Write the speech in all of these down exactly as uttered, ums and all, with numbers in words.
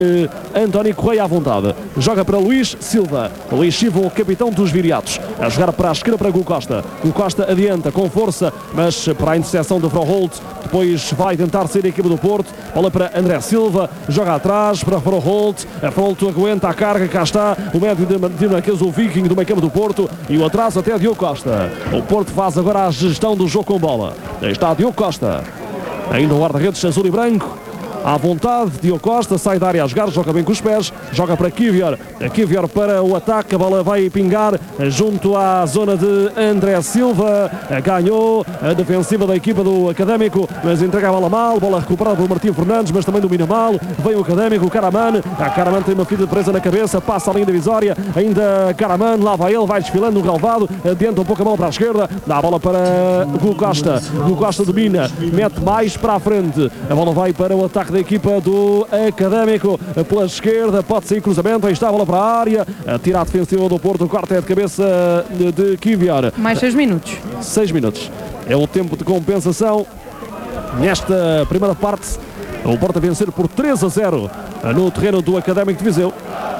António Correia à vontade, joga para Luís Silva, Luís Silva, o capitão dos Viriatos, a jogar para a esquerda para Gu Costa, Gu Costa adianta com força, mas para a interseção de Froholt, depois vai tentar sair a equipa do Porto, bola para André Silva, joga atrás para Froholt, a Froholt aguenta a carga, cá está o médio dinamarquês, o Viking do meio campo do Porto, e o atraso até Diogo Costa. O Porto faz agora a gestão do jogo com bola, aí está Diogo Costa, ainda o guarda-redes azul e branco, à vontade, Diogo Costa sai da área a jogar, joga bem com os pés, joga para Kivior, Kivior para o ataque, a bola vai pingar junto à zona de André Silva, ganhou a defensiva da equipa do Académico, mas entrega a bola mal, bola recuperada por Martim Fernandes, mas também domina mal, vem o Académico, o Karaman, a Karaman tem uma fita presa na cabeça, passa a linha divisória, ainda Karaman, lá vai ele, vai desfilando no relvado, adianta um pouco a bola para a esquerda, dá a bola para Gu Costa, Gu Costa domina, mete mais para a frente, a bola vai para o ataque da equipa do Académico pela esquerda, pode sair cruzamento, aí está a bola para a área, tira a defensiva do Porto, corte é de cabeça de, de Kivior. Mais seis minutos. seis minutos. É o tempo de compensação nesta primeira parte. O Porto a vencer por três a zero no terreno do Académico de Viseu.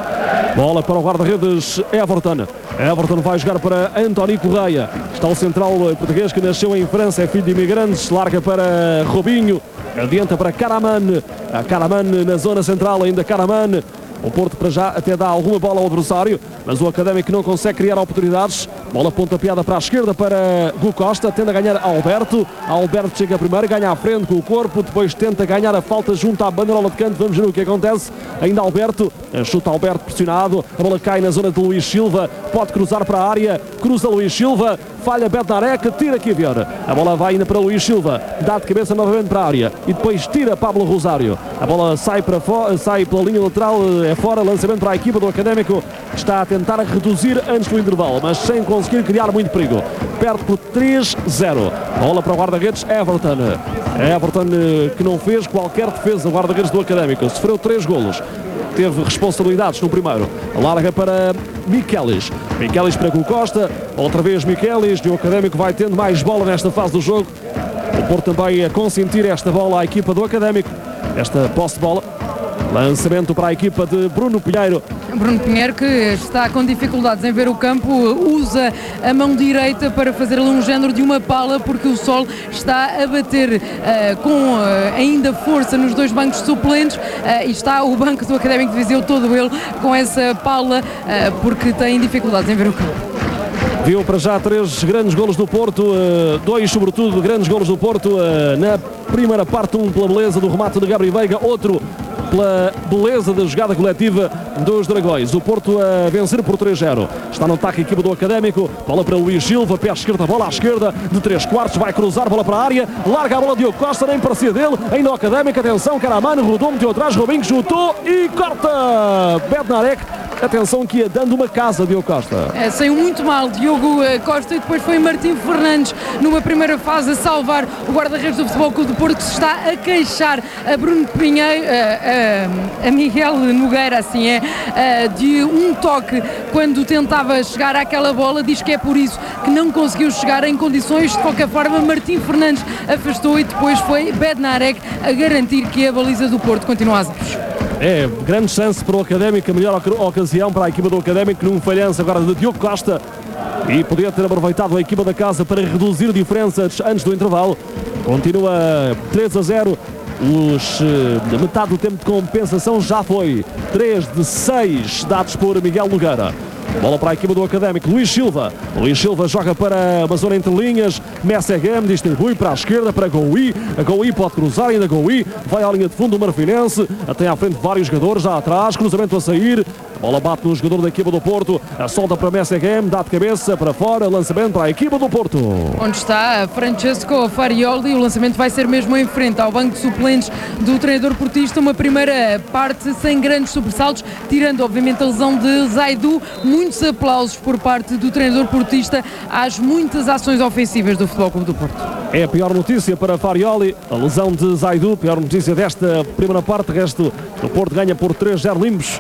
Bola para o guarda-redes Everton. Everton vai jogar para António Correia. Está o central português que nasceu em França, é filho de imigrantes, larga para Robinho. Adianta para Karaman, a Karaman na zona central, ainda Karaman. O Porto para já até dá alguma bola ao adversário, mas o Académico não consegue criar oportunidades. Bola pontapeada para a esquerda para Gu Costa, tenta ganhar Alberto. Alberto chega primeiro, ganha à frente com o corpo, depois tenta ganhar a falta junto à bandeirola de canto. Vamos ver o que acontece. Ainda Alberto, chuta Alberto pressionado, a bola cai na zona de Luís Silva, pode cruzar para a área, cruza Luís Silva, falha Bednarek, tira Kivior. A bola vai ainda para Luís Silva, dá de cabeça novamente para a área e depois tira Pablo Rosário. A bola sai, para fora, sai pela linha lateral, é fora, lançamento para a equipa do Académico, está a tentar reduzir antes do intervalo, mas sem conseguir criar muito perigo. Perde por três a zero. Bola para o guarda-redes Everton. Everton que não fez qualquer defesa, o guarda-redes do Académico, sofreu três golos. Teve responsabilidades no primeiro. Larga para Michelis. Michelis para Gu Costa. Outra vez Michelis. E o Académico vai tendo mais bola nesta fase do jogo. O Porto também a consentir esta bola à equipa do Académico. Esta posse de bola. Lançamento para a equipa de Bruno Pinheiro. Bruno Pinheiro que está com dificuldades em ver o campo, usa a mão direita para fazer ali um género de uma pala porque o sol está a bater uh, com uh, ainda força nos dois bancos suplentes uh, e está o banco do Académico de Viseu todo ele com essa pala uh, porque tem dificuldades em ver o campo. Viu para já três grandes golos do Porto, uh, dois sobretudo grandes golos do Porto uh, na primeira parte, um pela beleza do remate de Gabriel Veiga, outro pela beleza da jogada coletiva dos Dragões. O Porto a vencer por três a zero. Está no ataque a equipa do Académico. Bola para Luís Silva, pé esquerda, bola à esquerda, de três quartos, vai cruzar, bola para a área, larga a bola Diogo Costa, nem parecia dele, ainda o Académico, atenção, Caramano, rodou, meteu atrás, Robinho chutou e corta! Bednarek, atenção que ia dando uma casa Diogo Costa. É, saiu muito mal Diogo Costa e depois foi Martim Fernandes numa primeira fase a salvar o guarda-redes do Futebol Clube do Porto, que se está a queixar a Bruno Pinheiro, a, a, a Miguel Nogueira, assim é, a, de um toque quando tentava chegar àquela bola, diz que é por isso que não conseguiu chegar em condições. De qualquer forma, Martim Fernandes afastou e depois foi Bednarek a garantir que a baliza do Porto continua a zeros. É, grande chance para o Académico, a melhor ocasião para a equipa do Académico num falhanço agora de Diogo Costa e podia ter aproveitado a equipa da casa para reduzir diferenças antes do intervalo. Continua três a zero, os, metade do tempo de compensação já foi, três de seis dados por Miguel Nogueira. Bola para a equipa do Académico, Luís Silva. Luís Silva joga para uma zona entre linhas. Messegem distribui para a esquerda para Goui. A Goui pode cruzar, ainda Goui vai à linha de fundo do Marfinense. Até à frente vários jogadores, já atrás, cruzamento a sair. A bola bate no jogador da equipa do Porto. A solta para Messegem, dá de cabeça para fora. Lançamento para a equipa do Porto. Onde está Francesco Farioli. O lançamento vai ser mesmo em frente ao banco de suplentes do treinador portista. Uma primeira parte sem grandes sobressaltos, tirando obviamente a lesão de Zaidu. Muitos aplausos por parte do treinador portista às muitas ações ofensivas do Futebol Clube do Porto. É a pior notícia para Farioli, a lesão de Zaidu, pior notícia desta primeira parte. O resto do Porto ganha por três a zero limpos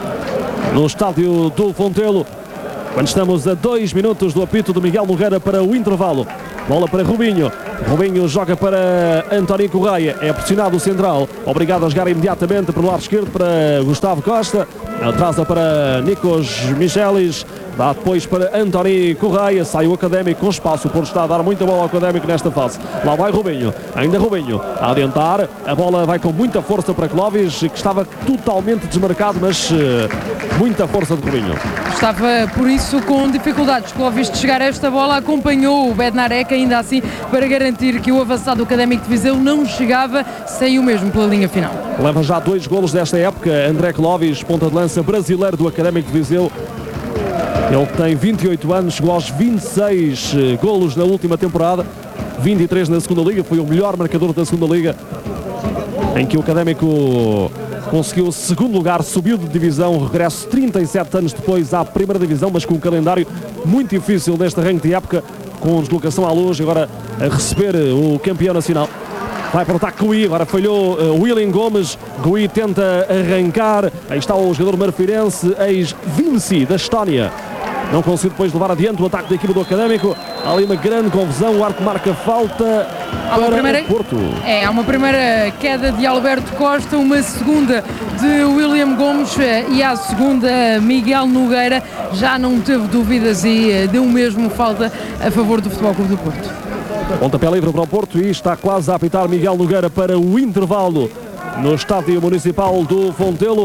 no estádio do Fontelo, quando estamos a dois minutos do apito de Miguel Nogueira para o intervalo. Bola para Rubinho. Rubinho joga para António Correia. É pressionado o central. Obrigado a jogar imediatamente para o lado esquerdo para Gustavo Costa. Atrasa para Nikos Michelis. Dá depois para António Correia. Sai o Académico com espaço. O Porto está a dar muita bola ao Académico nesta fase. Lá vai Rubinho. Ainda Rubinho a adiantar. A bola vai com muita força para Clóvis, que estava totalmente desmarcado, mas uh, muita força de Rubinho. Estava, por isso, com dificuldades. Clóvis de chegar a esta bola, acompanhou o Bednarek ainda assim para garantir que o avançado do Académico de Viseu não chegava, saiu mesmo pela linha final. Leva já dois golos desta época. André Clóvis, ponta de lança brasileiro do Académico de Viseu. Ele tem vinte e oito anos, chegou aos vinte e seis golos na última temporada, vinte e três na segunda liga, foi o melhor marcador da segunda liga, em que o Académico conseguiu o segundo lugar, subiu de divisão, regresso trinta e sete anos depois à primeira divisão, mas com um calendário muito difícil neste arranque de época, com deslocação à Luz, agora a receber o campeão nacional. Vai para o ataque Gui, agora falhou uh, William Gomes. Gui tenta arrancar. Aí está o jogador marfirense, ex-Vinci da Estónia. Não conseguiu depois levar adiante o ataque da equipa do Académico. Há ali uma grande confusão. O árbitro marca falta para primeira, o Porto. É, há uma primeira queda de Alberto Costa, uma segunda de William Gomes e a segunda Miguel Nogueira. Já não teve dúvidas e deu mesmo falta a favor do Futebol Clube do Porto. Pontapé livre para o Porto e está quase a apitar Miguel Nogueira para o intervalo no estádio municipal do Fontelo,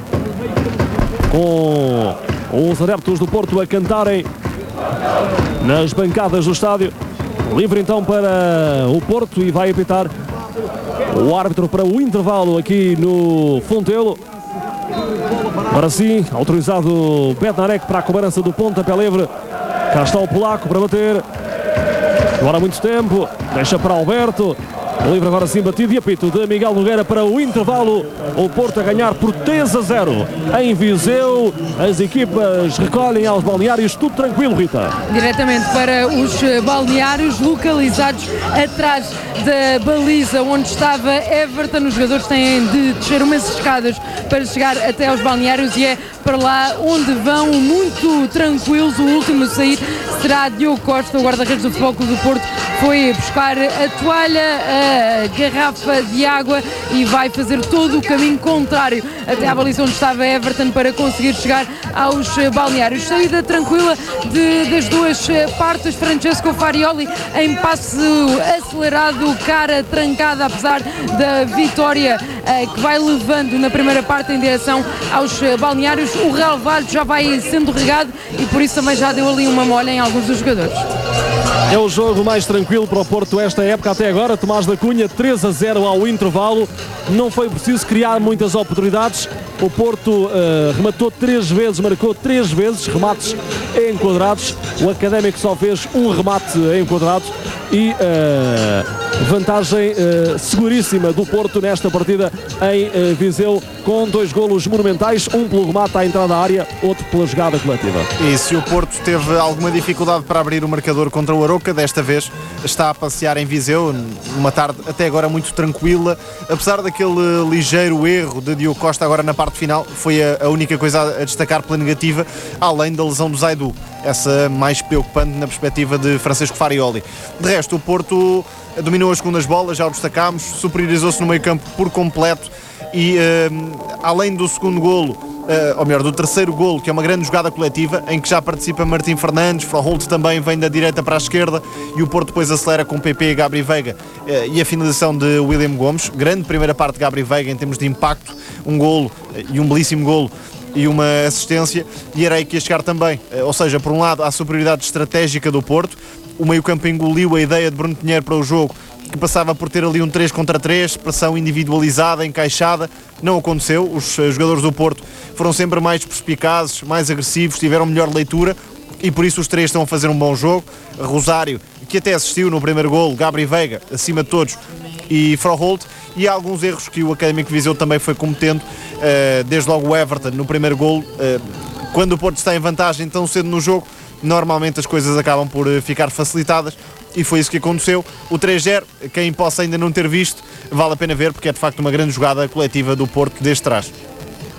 com os adeptos do Porto a cantarem nas bancadas do estádio. Livre então para o Porto e vai apitar o árbitro para o intervalo aqui no Fontelo. Agora sim, autorizado Bednarek para a cobrança do pontapé livre. Cá está o polaco para bater. Agora há muito tempo, deixa para Alberto, livre agora sim batido e apito de Miguel Nogueira para o intervalo. O Porto a ganhar por três a zero em Viseu. As equipas recolhem aos balneários, tudo tranquilo, Rita. Diretamente para os balneários localizados atrás da baliza onde estava Everton. Os jogadores têm de descer umas escadas para chegar até aos balneários e é para lá onde vão muito tranquilos. O último a sair será Diogo Costa, o guarda-redes do Futebol Clube do Porto. Foi buscar a toalha, a garrafa de água e vai fazer todo o caminho contrário até à baliza onde estava Everton para conseguir chegar aos balneários. Saída tranquila de, das duas partes. Francesco Farioli em passo acelerado, cara trancada, apesar da vitória eh, que vai levando na primeira parte em direção aos balneários. O relvado já vai sendo regado e por isso também já deu ali uma molha em alguns dos jogadores. É o jogo mais tranquilo para o Porto esta época até agora. Tomás da Cunha, três a zero ao intervalo. Não foi preciso criar muitas oportunidades. O Porto uh, rematou três vezes, marcou três vezes, remates enquadrados. O Académico só fez um remate enquadrado e uh, vantagem uh, seguríssima do Porto nesta partida em uh, Viseu, com dois golos monumentais, um pelo remate à entrada da área, outro pela jogada coletiva. E se o Porto teve alguma dificuldade para abrir o marcador contra o Arouca, desta vez está a passear em Viseu, uma tarde até agora muito tranquila, apesar daquele ligeiro erro de Diogo Costa agora na parte final, foi a, a única coisa a destacar pela negativa, além da lesão do Zaidu, essa mais preocupante na perspectiva de Francesco Farioli. De resto, o Porto dominou as segundas bolas, já o destacámos, superiorizou-se no meio campo por completo e uh, além do segundo golo, uh, ou melhor, do terceiro golo, que é uma grande jogada coletiva, em que já participa Martim Fernandes, Froholt também vem da direita para a esquerda e o Porto depois acelera com P P, Gabri Veiga uh, e a finalização de William Gomes. Grande primeira parte de Gabri Veiga em termos de impacto, um golo uh, e um belíssimo golo e uma assistência, e era aí que ia chegar também, uh, ou seja, por um lado, a superioridade estratégica do Porto. O meio-campo engoliu a ideia de Bruno Pinheiro para o jogo, que passava por ter ali um três contra três, pressão individualizada, encaixada. Não aconteceu. Os jogadores do Porto foram sempre mais perspicazes, mais agressivos, tiveram melhor leitura e por isso os três estão a fazer um bom jogo. Rosário, que até assistiu no primeiro golo, Gabri Veiga, acima de todos, e Froholt, e há alguns erros que o Académico de Viseu também foi cometendo, desde logo o Everton no primeiro golo. Quando o Porto está em vantagem tão cedo no jogo, normalmente as coisas acabam por ficar facilitadas e foi isso que aconteceu. O três zero, quem possa ainda não ter visto, vale a pena ver porque é de facto uma grande jogada coletiva do Porto desde trás.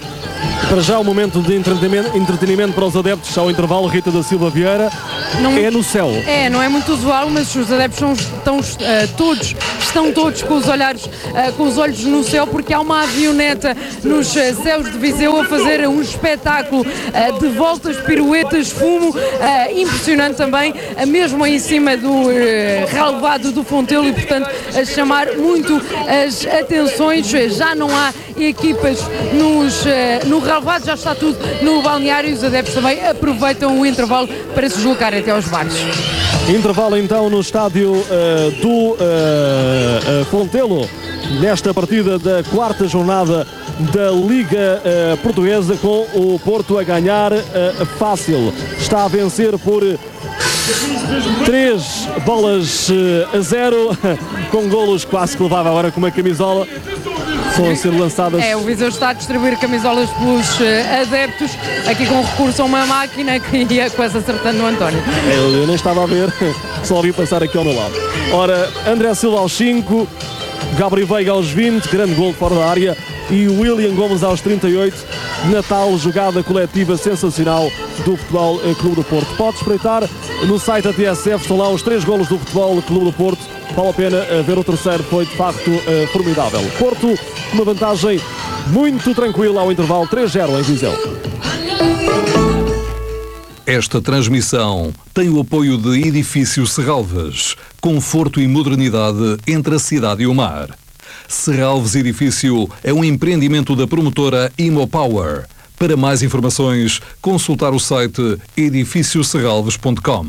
Para já o momento de entretenimento, entretenimento para os adeptos ao intervalo. Rita da Silva Vieira, não, é no céu. É, não é muito usual, mas os adeptos são, estão uh, todos, estão todos com os, olhares, uh, com os olhos no céu, porque há uma avioneta nos uh, céus de Viseu a fazer um espetáculo uh, de voltas, piruetas, fumo, uh, impressionante também, uh, mesmo em cima do uh, relevado do Fontelo, e portanto a chamar muito as atenções. Já não há equipas nos, uh, no relevado, já está tudo no balneário, e os adeptos também aproveitam o intervalo para se deslocar até aos bares. Intervalo então no estádio uh, do uh, uh, Fontelo, nesta partida da quarta jornada da Liga uh, Portuguesa, com o Porto a ganhar uh, fácil. Está a vencer por três bolas uh, a zero, com golos quase que levava agora com uma camisola. Estão a ser lançadas. É, o Viseu está a distribuir camisolas pelos uh, adeptos, aqui com recurso a uma máquina que ia quase acertando no António. Eu, eu nem estava a ver, só ouvi passar aqui ao meu lado. Ora, André Silva aos cinco, Gabriel Veiga aos vinte, grande gol fora da área, e William Gomes aos trinta e oito, Natal, jogada coletiva sensacional do Futebol Clube do Porto. Pode espreitar no site da T S F, estão lá os três golos do Futebol Clube do Porto. Vale a pena ver o terceiro, foi de facto uh, formidável. Porto, uma vantagem muito tranquila ao intervalo, três a zero em Viseu. Esta transmissão tem o apoio de Edifício Serralves, conforto e modernidade entre a cidade e o mar. Serralves Edifício é um empreendimento da promotora Imopower. Para mais informações, consultar o site edifício serralves ponto com.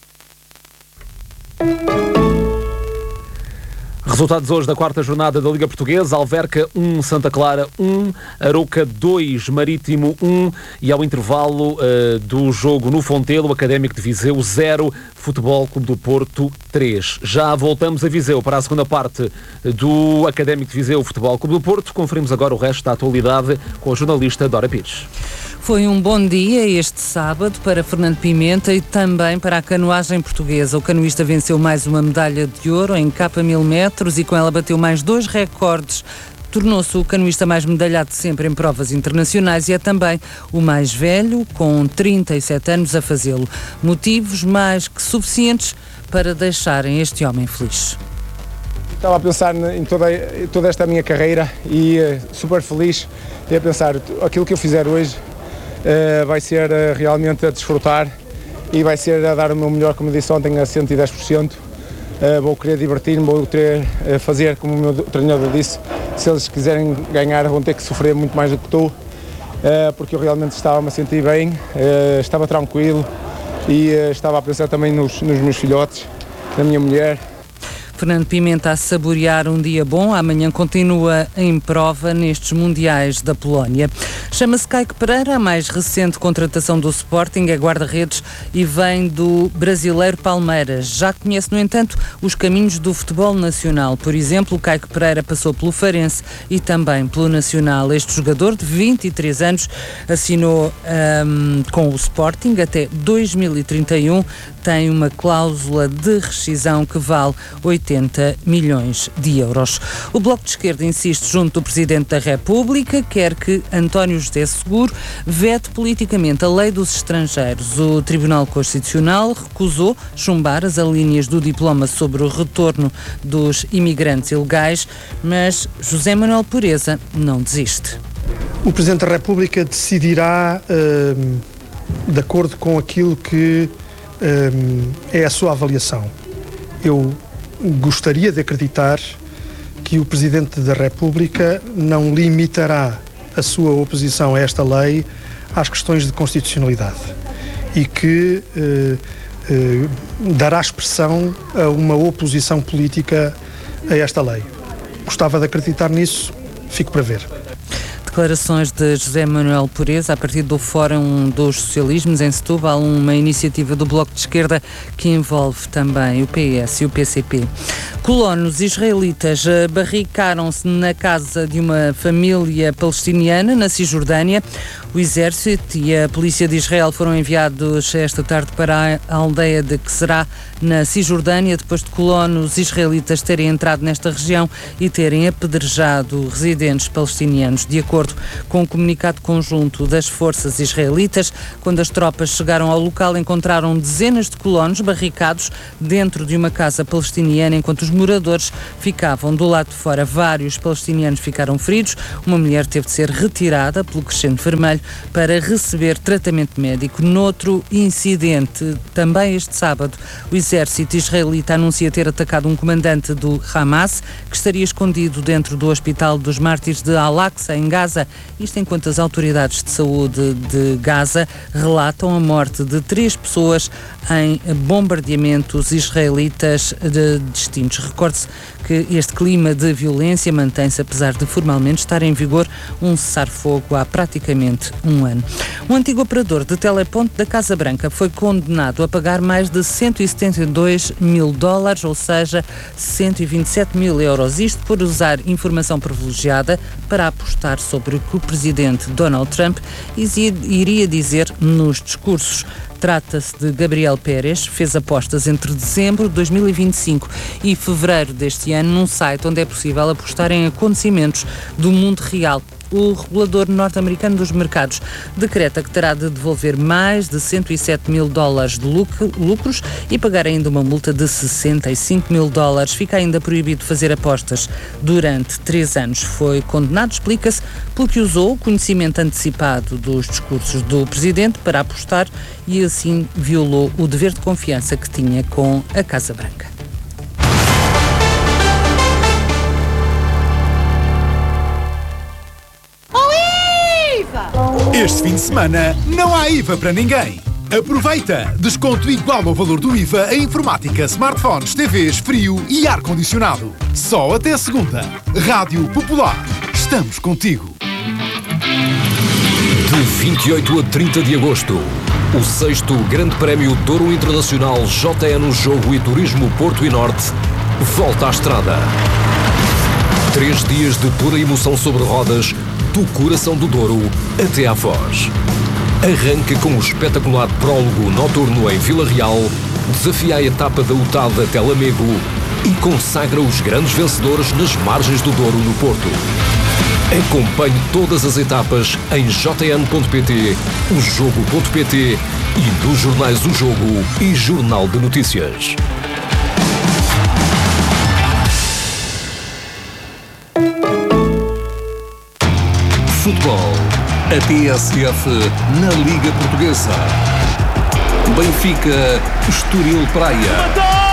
Resultados hoje da quarta jornada da Liga Portuguesa: Alverca um, Santa Clara um, Arouca dois, Marítimo um, e ao intervalo uh, do jogo no Fontelo, Académico de Viseu zero, Futebol Clube do Porto três. Já voltamos a Viseu para a segunda parte do Académico de Viseu, Futebol Clube do Porto. Conferimos agora o resto da atualidade com a jornalista Dora Pires. Foi um bom dia este sábado para Fernando Pimenta e também para a canoagem portuguesa. O canoista venceu mais uma medalha de ouro em capa mil metros e com ela bateu mais dois recordes. Tornou-se o canoista mais medalhado de sempre em provas internacionais e é também o mais velho, com trinta e sete anos, a fazê-lo. Motivos mais que suficientes para deixarem este homem feliz. Estava a pensar em toda, em toda esta minha carreira e uh, super feliz. E a pensar, aquilo que eu fizer hoje uh, vai ser uh, realmente a desfrutar e vai ser a dar o meu melhor, como disse ontem, a cento e dez por cento. Uh, vou querer divertir-me, vou querer uh, fazer como o meu treinador disse. Se eles quiserem ganhar, vão ter que sofrer muito mais do que estou, uh, porque eu realmente estava-me a sentir bem, uh, estava tranquilo e uh, estava a pensar também nos, nos meus filhotes, na minha mulher. Fernando Pimenta a saborear um dia bom. Amanhã continua em prova nestes Mundiais da Polónia. Chama-se Caique Pereira, a mais recente contratação do Sporting, é guarda-redes e vem do brasileiro Palmeiras. Já conhece, no entanto, os caminhos do futebol nacional. Por exemplo, o Caique Pereira passou pelo Farense e também pelo Nacional. Este jogador de vinte e três anos assinou um, com o Sporting até dois mil e trinta e um. Tem uma cláusula de rescisão que vale oitenta milhões de euros. O Bloco de Esquerda insiste junto do Presidente da República, quer que António José Seguro vete politicamente a lei dos estrangeiros. O Tribunal Constitucional recusou chumbar as alíneas do diploma sobre o retorno dos imigrantes ilegais, mas José Manuel Pureza não desiste. O Presidente da República decidirá uh, de acordo com aquilo que uh, é a sua avaliação. Eu gostaria de acreditar que o Presidente da República não limitará a sua oposição a esta lei às questões de constitucionalidade e que eh, eh, dará expressão a uma oposição política a esta lei. Gostava de acreditar nisso, fico para ver. Declarações de José Manuel Pureza a partir do Fórum dos Socialismos em Setúbal, uma iniciativa do Bloco de Esquerda que envolve também o P S e o P C P. Colonos israelitas barricaram-se na casa de uma família palestiniana na Cisjordânia. O exército e a polícia de Israel foram enviados esta tarde para a aldeia de Qusra, na Cisjordânia, depois de colonos israelitas terem entrado nesta região e terem apedrejado residentes palestinianos. De acordo com o comunicado conjunto das forças israelitas, quando as tropas chegaram ao local, encontraram dezenas de colonos barricados dentro de uma casa palestiniana, enquanto os moradores ficavam do lado de fora. Vários palestinianos ficaram feridos. Uma mulher teve de ser retirada pelo Crescente Vermelho para receber tratamento médico. Noutro incidente, também este sábado, o exército israelita anuncia ter atacado um comandante do Hamas que estaria escondido dentro do Hospital dos Mártires de Al-Aqsa, em Gaza. Isto enquanto as autoridades de saúde de Gaza relatam a morte de três pessoas em bombardeamentos israelitas de distintos. Recorde-se que este clima de violência mantém-se apesar de formalmente estar em vigor um cessar-fogo há praticamente um ano. Um antigo operador de teleponto da Casa Branca foi condenado a pagar mais de cento e setenta e dois mil dólares, ou seja, cento e vinte e sete mil euros. Isto por usar informação privilegiada para apostar sobre o que o presidente Donald Trump iria dizer nos discursos. Trata-se de Gabriel Pérez, fez apostas entre dezembro de dois mil e vinte e cinco e fevereiro deste ano num site onde é possível apostar em acontecimentos do mundo real. O regulador norte-americano dos mercados decreta que terá de devolver mais de cento e sete mil dólares de lucros e pagar ainda uma multa de sessenta e cinco mil dólares. Fica ainda proibido fazer apostas durante três anos. Foi condenado, explica-se, porque usou o conhecimento antecipado dos discursos do presidente para apostar e assim violou o dever de confiança que tinha com a Casa Branca. Este fim de semana não há I V A para ninguém. Aproveita! Desconto igual ao valor do I V A em informática, smartphones, T Vs, frio e ar-condicionado. Só até segunda. Rádio Popular. Estamos contigo. De vinte e oito a trinta de agosto, o sexto Grande Prémio Douro Internacional J N Jogo e Turismo Porto e Norte volta à estrada. Três dias de pura emoção sobre rodas, do coração do Douro até à Foz. Arranca com o espetacular prólogo noturno em Vila Real, desafia a etapa da U T A D até Lamego e consagra os grandes vencedores nas margens do Douro no Porto. Acompanhe todas as etapas em j n ponto p t, o jogo ponto p t e nos jornais O Jogo e Jornal de Notícias. Futebol. A T S F na Liga Portuguesa. Benfica, Estoril Praia.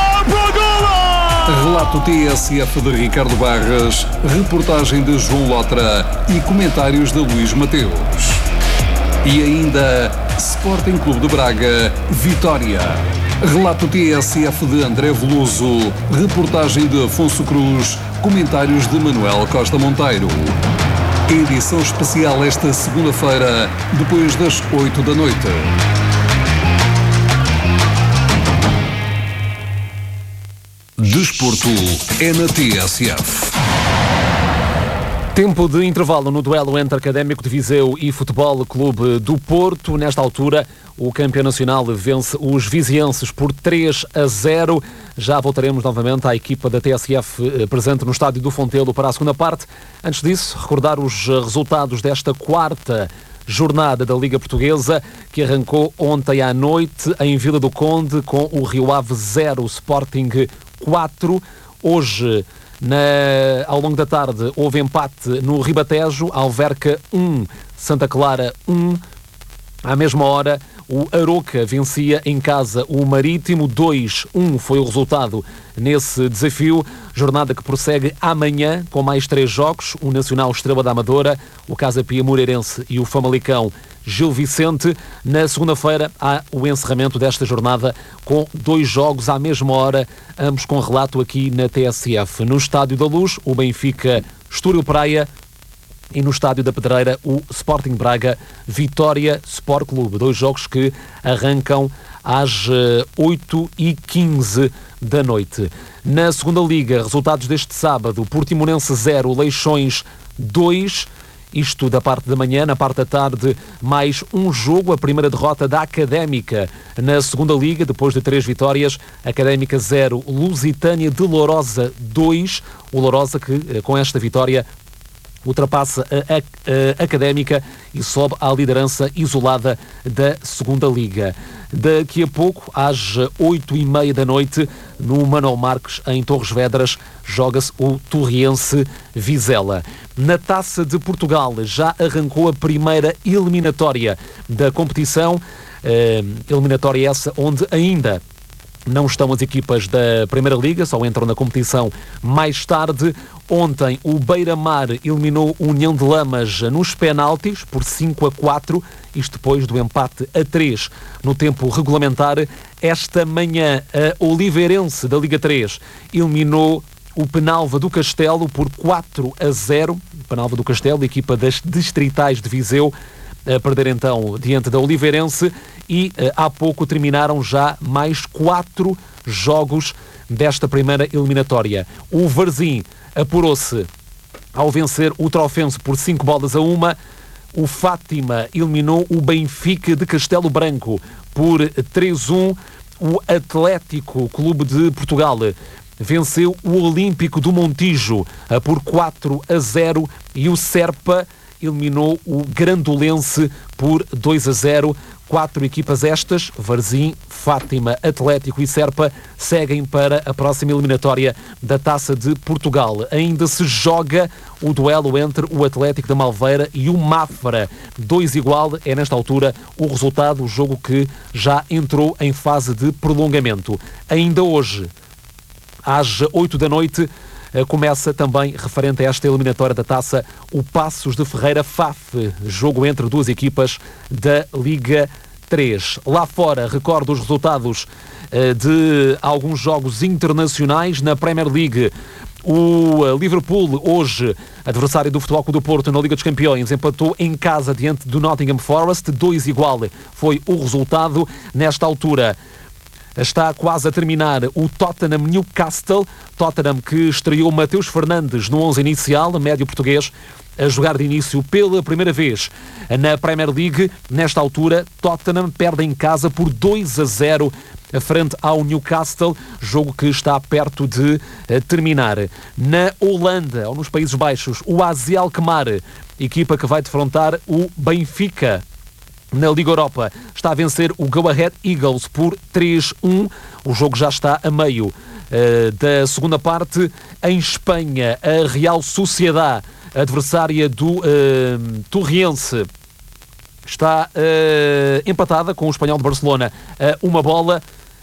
Relato T S F de Ricardo Barras, reportagem de João Lotra e comentários de Luís Mateus. E ainda Sporting Clube de Braga, Vitória. Relato T S F de André Veloso, reportagem de Afonso Cruz, comentários de Manuel Costa Monteiro. Edição especial esta segunda-feira, depois das oito da noite. Desporto é na T S F. Tempo de intervalo no duelo entre Académico de Viseu e Futebol Clube do Porto. Nesta altura, o campeão nacional vence os vizienses por três a zero. Já voltaremos novamente à equipa da T S F presente no Estádio do Fontelo para a segunda parte. Antes disso, recordar os resultados desta quarta jornada da Liga Portuguesa, que arrancou ontem à noite em Vila do Conde com o Rio Ave zero, Sporting quatro. Hoje, na, ao longo da tarde, houve empate no Ribatejo, Alverca um, Santa Clara um. À mesma hora, o Aroca vencia em casa o Marítimo, dois a um foi o resultado nesse desafio. Jornada que prossegue amanhã com mais três jogos, o Nacional Estrela da Amadora, o Casa Pia Moreirense e o Famalicão Gil Vicente. Na segunda-feira há o encerramento desta jornada com dois jogos à mesma hora, ambos com relato aqui na T S F. No Estádio da Luz, o Benfica Estoril Praia E no Estádio da Pedreira, o Sporting Braga, Vitória Sport Clube. Dois jogos que arrancam às oito e quinze da noite. Na segunda Liga, resultados deste sábado: Portimonense zero, Leixões dois. Isto da parte da manhã. Na parte da tarde, mais um jogo, a primeira derrota da Académica na segunda Liga, depois de três vitórias. Académica zero, Lusitânia de Lourosa dois. O Lourosa que, com esta vitória, ultrapassa a, a, a Académica e sobe à liderança isolada da segunda Liga. Daqui a pouco, às oito e meia da noite, no Manuel Marques, em Torres Vedras, joga-se o Torriense Vizela. Na Taça de Portugal já arrancou a primeira eliminatória da competição, eh, eliminatória essa onde ainda não estão as equipas da Primeira Liga, só entram na competição mais tarde. Ontem o Beira-Mar eliminou o União de Lamas nos penaltis por cinco a quatro, isto depois do empate a três no tempo regulamentar. Esta manhã a Oliveirense da Liga três eliminou o Penalva do Castelo por quatro a zero. Penalva do Castelo, equipa das distritais de Viseu, a perder então diante da Oliveirense, e uh, há pouco terminaram já mais quatro jogos desta primeira eliminatória. O Varzim apurou-se ao vencer o Trofense por cinco bolas a uma. O Fátima eliminou o Benfica de Castelo Branco por três a um. O Atlético Clube de Portugal venceu o Olímpico do Montijo uh, por quatro a zero, e o Serpa eliminou o Grandolense por dois a zero. Quatro equipas estas, Varzim, Fátima, Atlético e Serpa, seguem para a próxima eliminatória da Taça de Portugal. Ainda se joga o duelo entre o Atlético da Malveira e o Mafra. Dois igual é nesta altura o resultado, o jogo que já entrou em fase de prolongamento. Ainda hoje, às oito da noite, começa também, referente a esta eliminatória da Taça, o Passos de Ferreira F A F, jogo entre duas equipas da Liga três. Lá fora, recordo os resultados uh, de alguns jogos internacionais na Premier League. O Liverpool, hoje adversário do Futebol Clube do Porto na Liga dos Campeões, empatou em casa diante do Nottingham Forest. Dois igual foi o resultado. Nesta altura está quase a terminar o Tottenham Newcastle. Tottenham que estreou Mateus Fernandes no onze inicial, médio português, a jogar de início pela primeira vez na Premier League. Nesta altura, Tottenham perde em casa por dois a zero frente ao Newcastle, jogo que está perto de terminar. Na Holanda, ou nos Países Baixos, o A Z Alkmaar, equipa que vai defrontar o Benfica na Liga Europa, está a vencer o Go Ahead Eagles por três a um. O jogo já está a meio uh, da segunda parte. Em Espanha, a Real Sociedad, adversária do uh, Torriense, está uh, empatada com o Espanhol de Barcelona a uma bola.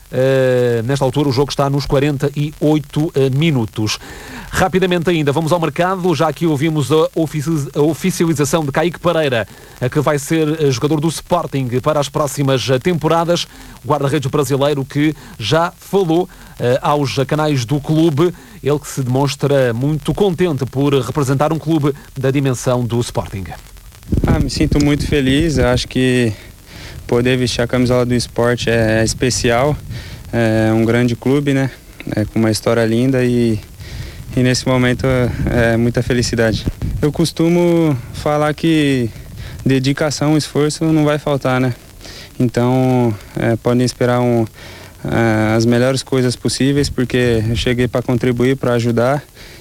Uh, nesta altura o jogo está nos quarenta e oito uh, minutos. Rapidamente ainda, vamos ao mercado. Já aqui ouvimos a, ofici- a oficialização de Kaique Pereira, uh, que vai ser uh, jogador do Sporting para as próximas uh, temporadas. O guarda-redes brasileiro que já falou uh, aos canais do clube. Ele que se demonstra muito contente por representar um clube da dimensão do Sporting. Ah, me sinto muito feliz. Eu acho que poder vestir a camisola do esporte é especial, é um grande clube, né? É, com uma história linda e, e nesse momento é muita felicidade. Eu costumo falar que dedicação, esforço não vai faltar, né? Então é, podem esperar um, é, as melhores coisas possíveis, porque eu cheguei para contribuir, para ajudar,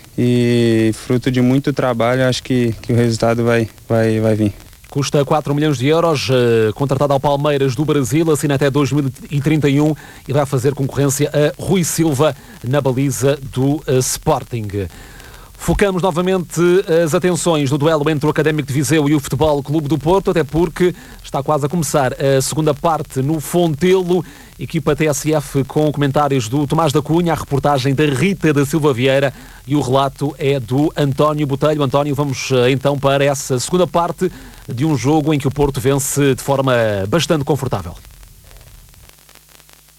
e fruto de muito trabalho acho que, que o resultado vai, vai, vai vir. Custa quatro milhões de euros, uh, contratado ao Palmeiras do Brasil, assina até dois mil e trinta e um e vai fazer concorrência a Rui Silva na baliza do uh, Sporting. Focamos novamente as atenções no duelo entre o Académico de Viseu e o Futebol Clube do Porto, até porque está quase a começar a segunda parte no Fontelo. Equipa T S F com comentários do Tomás da Cunha, a reportagem da Rita da Silva Vieira e o relato é do António Botelho. António, vamos então para essa segunda parte de um jogo em que o Porto vence de forma bastante confortável.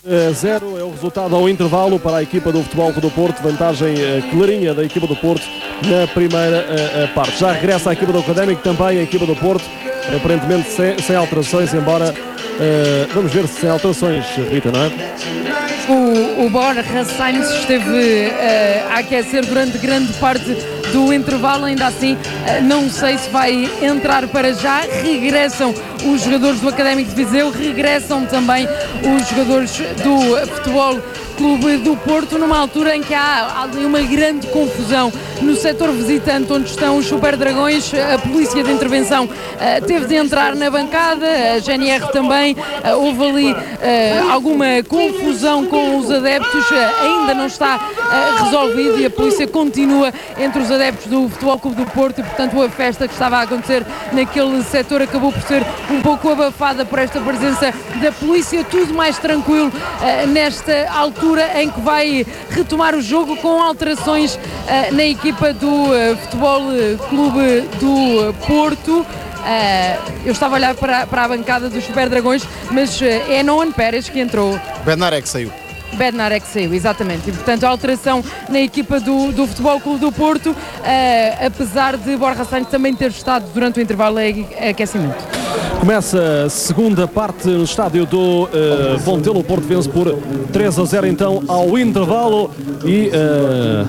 a zero é o resultado ao intervalo para a equipa do Futebol Clube do Porto, vantagem clarinha da equipa do Porto na primeira parte. Já regressa a equipa do Académico, também a equipa do Porto, aparentemente sem, sem alterações, embora uh, vamos ver se sem alterações, Rita, não é? O, o Borja Sainz esteve uh, a aquecer durante grande parte do intervalo, ainda assim uh, não sei se vai entrar para já. Regressam os jogadores do Académico de Viseu, regressam também os jogadores do Futebol Clube do Porto, numa altura em que há ali uma grande confusão no setor visitante, onde estão os Super Dragões. A polícia de intervenção uh, teve de entrar na bancada, a G N R também. Uh, houve ali uh, alguma confusão com os adeptos, uh, ainda não está uh, resolvido, e a polícia continua entre os adeptos do Futebol Clube do Porto, e portanto a festa que estava a acontecer naquele setor acabou por ser um pouco abafada por esta presença da polícia. Tudo mais tranquilo uh, nesta altura em que vai retomar o jogo, com alterações uh, na equipa do uh, Futebol Clube do Porto. Uh, eu estava a olhar para, para a bancada dos Super Dragões, mas uh, é Noan Pérez que entrou. Bednar é que saiu. Bednar é que saiu, exatamente. E portanto a alteração na equipa do, do Futebol Clube do Porto, uh, apesar de Borja Sainz também ter estado durante o intervalo de aquecimento. Começa a segunda parte no estádio do uh, Fontelo. O Porto vence por três a zero então ao intervalo, e uh,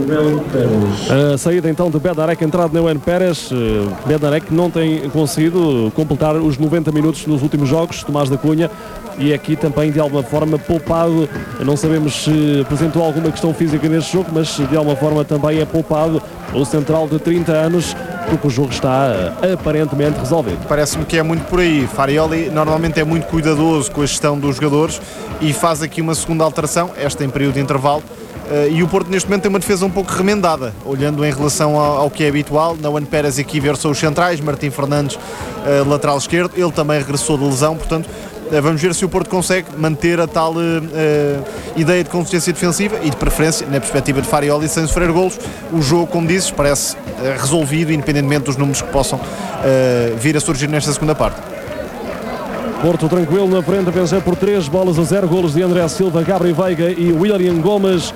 a saída então de Bednarek, entrado na Noan Pérez. uh, Bednarek não tem conseguido completar os noventa minutos nos últimos jogos, Tomás da Cunha, e aqui também de alguma forma poupado. Não sabemos se apresentou alguma questão física neste jogo, mas de alguma forma também é poupado o central de trinta anos, porque o jogo está uh, aparentemente resolvido. Parece-me que é muito por aí. Farioli normalmente é muito cuidadoso com a gestão dos jogadores e faz aqui uma segunda alteração, esta em período de intervalo, uh, e o Porto neste momento tem uma defesa um pouco remendada, olhando em relação ao, ao que é habitual. Noan Pérez aqui versou os centrais, Martim Fernandes uh, lateral esquerdo, ele também regressou de lesão, portanto vamos ver se o Porto consegue manter a tal uh, uh, ideia de consistência defensiva e de preferência, na perspectiva de Farioli, sem sofrer golos. O jogo, como dizes, parece uh, resolvido, independentemente dos números que possam uh, vir a surgir nesta segunda parte. Porto tranquilo na frente, a vencer por três bolas a zero, golos de André Silva, Gabriel Veiga e William Gomes.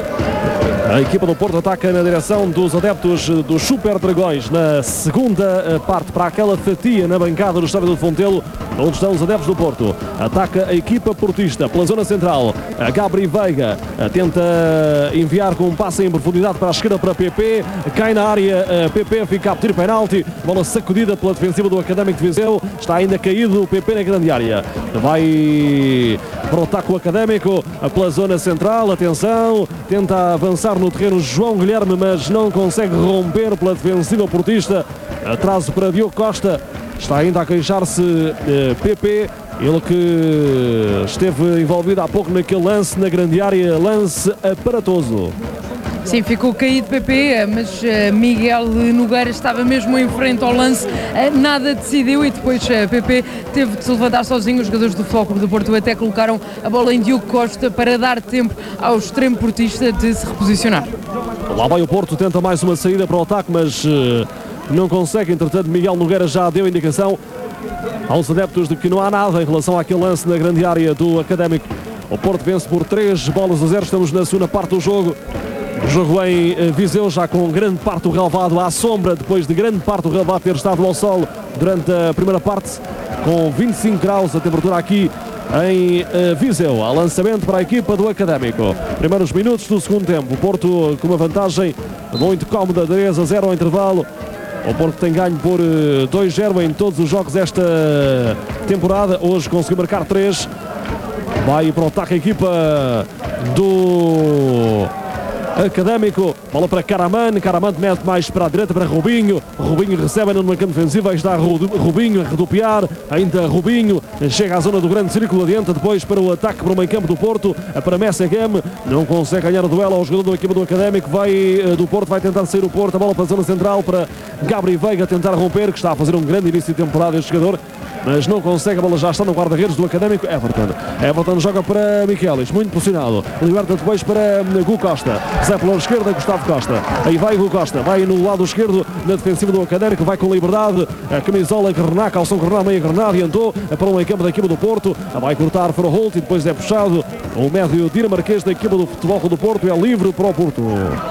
A equipa do Porto ataca na direção dos adeptos dos Super Dragões na segunda parte, para aquela fatia na bancada do estádio do Fontelo, onde estão os adeptos do Porto. Ataca a equipa portista pela zona central. A Gabriel Veiga tenta enviar com um passe em profundidade para a esquerda para P P, cai na área, P P fica a pedir penalti, bola sacudida pela defensiva do Académico de Viseu, está ainda caído o P P na grande área. Vai para o ataque o Académico pela zona central, atenção, tenta avançar no terreno João Guilherme, mas não consegue romper pela defensiva portista. Atraso para Diogo Costa, está ainda a queixar-se eh, P P, ele que esteve envolvido há pouco naquele lance na grande área, lance aparatoso. Sim, ficou caído P P, mas uh, Miguel Nogueira estava mesmo em frente ao lance, uh, nada decidiu, e depois uh, P P teve de se levantar sozinho. Os jogadores do Futebol Clube do Porto até colocaram a bola em Diogo Costa para dar tempo ao extremo portista de se reposicionar. Lá vai o Porto, tenta mais uma saída para o ataque, mas uh, não consegue. Entretanto, Miguel Nogueira já deu indicação aos adeptos de que não há nada em relação àquele lance na grande área do Académico. O Porto vence por três bolas a zero, estamos na segunda parte do jogo. O jogo em Viseu, já com grande parte do relvado à sombra, depois de grande parte do relvado ter estado ao sol durante a primeira parte, com vinte e cinco graus a temperatura aqui em Viseu. Há lançamento para a equipa do Académico. Primeiros minutos do segundo tempo. O Porto com uma vantagem muito cómoda, três a zero ao intervalo. O Porto tem ganho por dois a zero em todos os jogos desta temporada. Hoje conseguiu marcar três. Vai para o ataque a equipa do Académico, bola para Caraman, Caraman mete mais para a direita para Rubinho, Rubinho recebe numa campo defensiva, aí está Rubinho a redupiar, ainda Rubinho chega à zona do grande círculo adiante, depois para o ataque para o meio campo do Porto, para Messegem, não consegue ganhar o duelo ao jogador da equipa do Académico, vai do Porto, vai tentar sair o Porto, a bola para a zona central para Gabriel Veiga tentar romper, que está a fazer um grande início de temporada este jogador. mas não consegue, a bola já está no guarda-redes do Académico, Everton. Everton joga para Michelis, muito pressionado, liberta depois para Gu Costa, Zé pela esquerda, Gustavo Costa, aí vai Gu Costa, vai no lado esquerdo, na defensiva do Académico, vai com liberdade, a camisola Grená, calção Grená, meia Grená, adiantou para um equipe da equipa do Porto, vai cortar Froholt e depois é puxado o médio dinamarquês da equipa do Futebol do Porto, é livre para o Porto.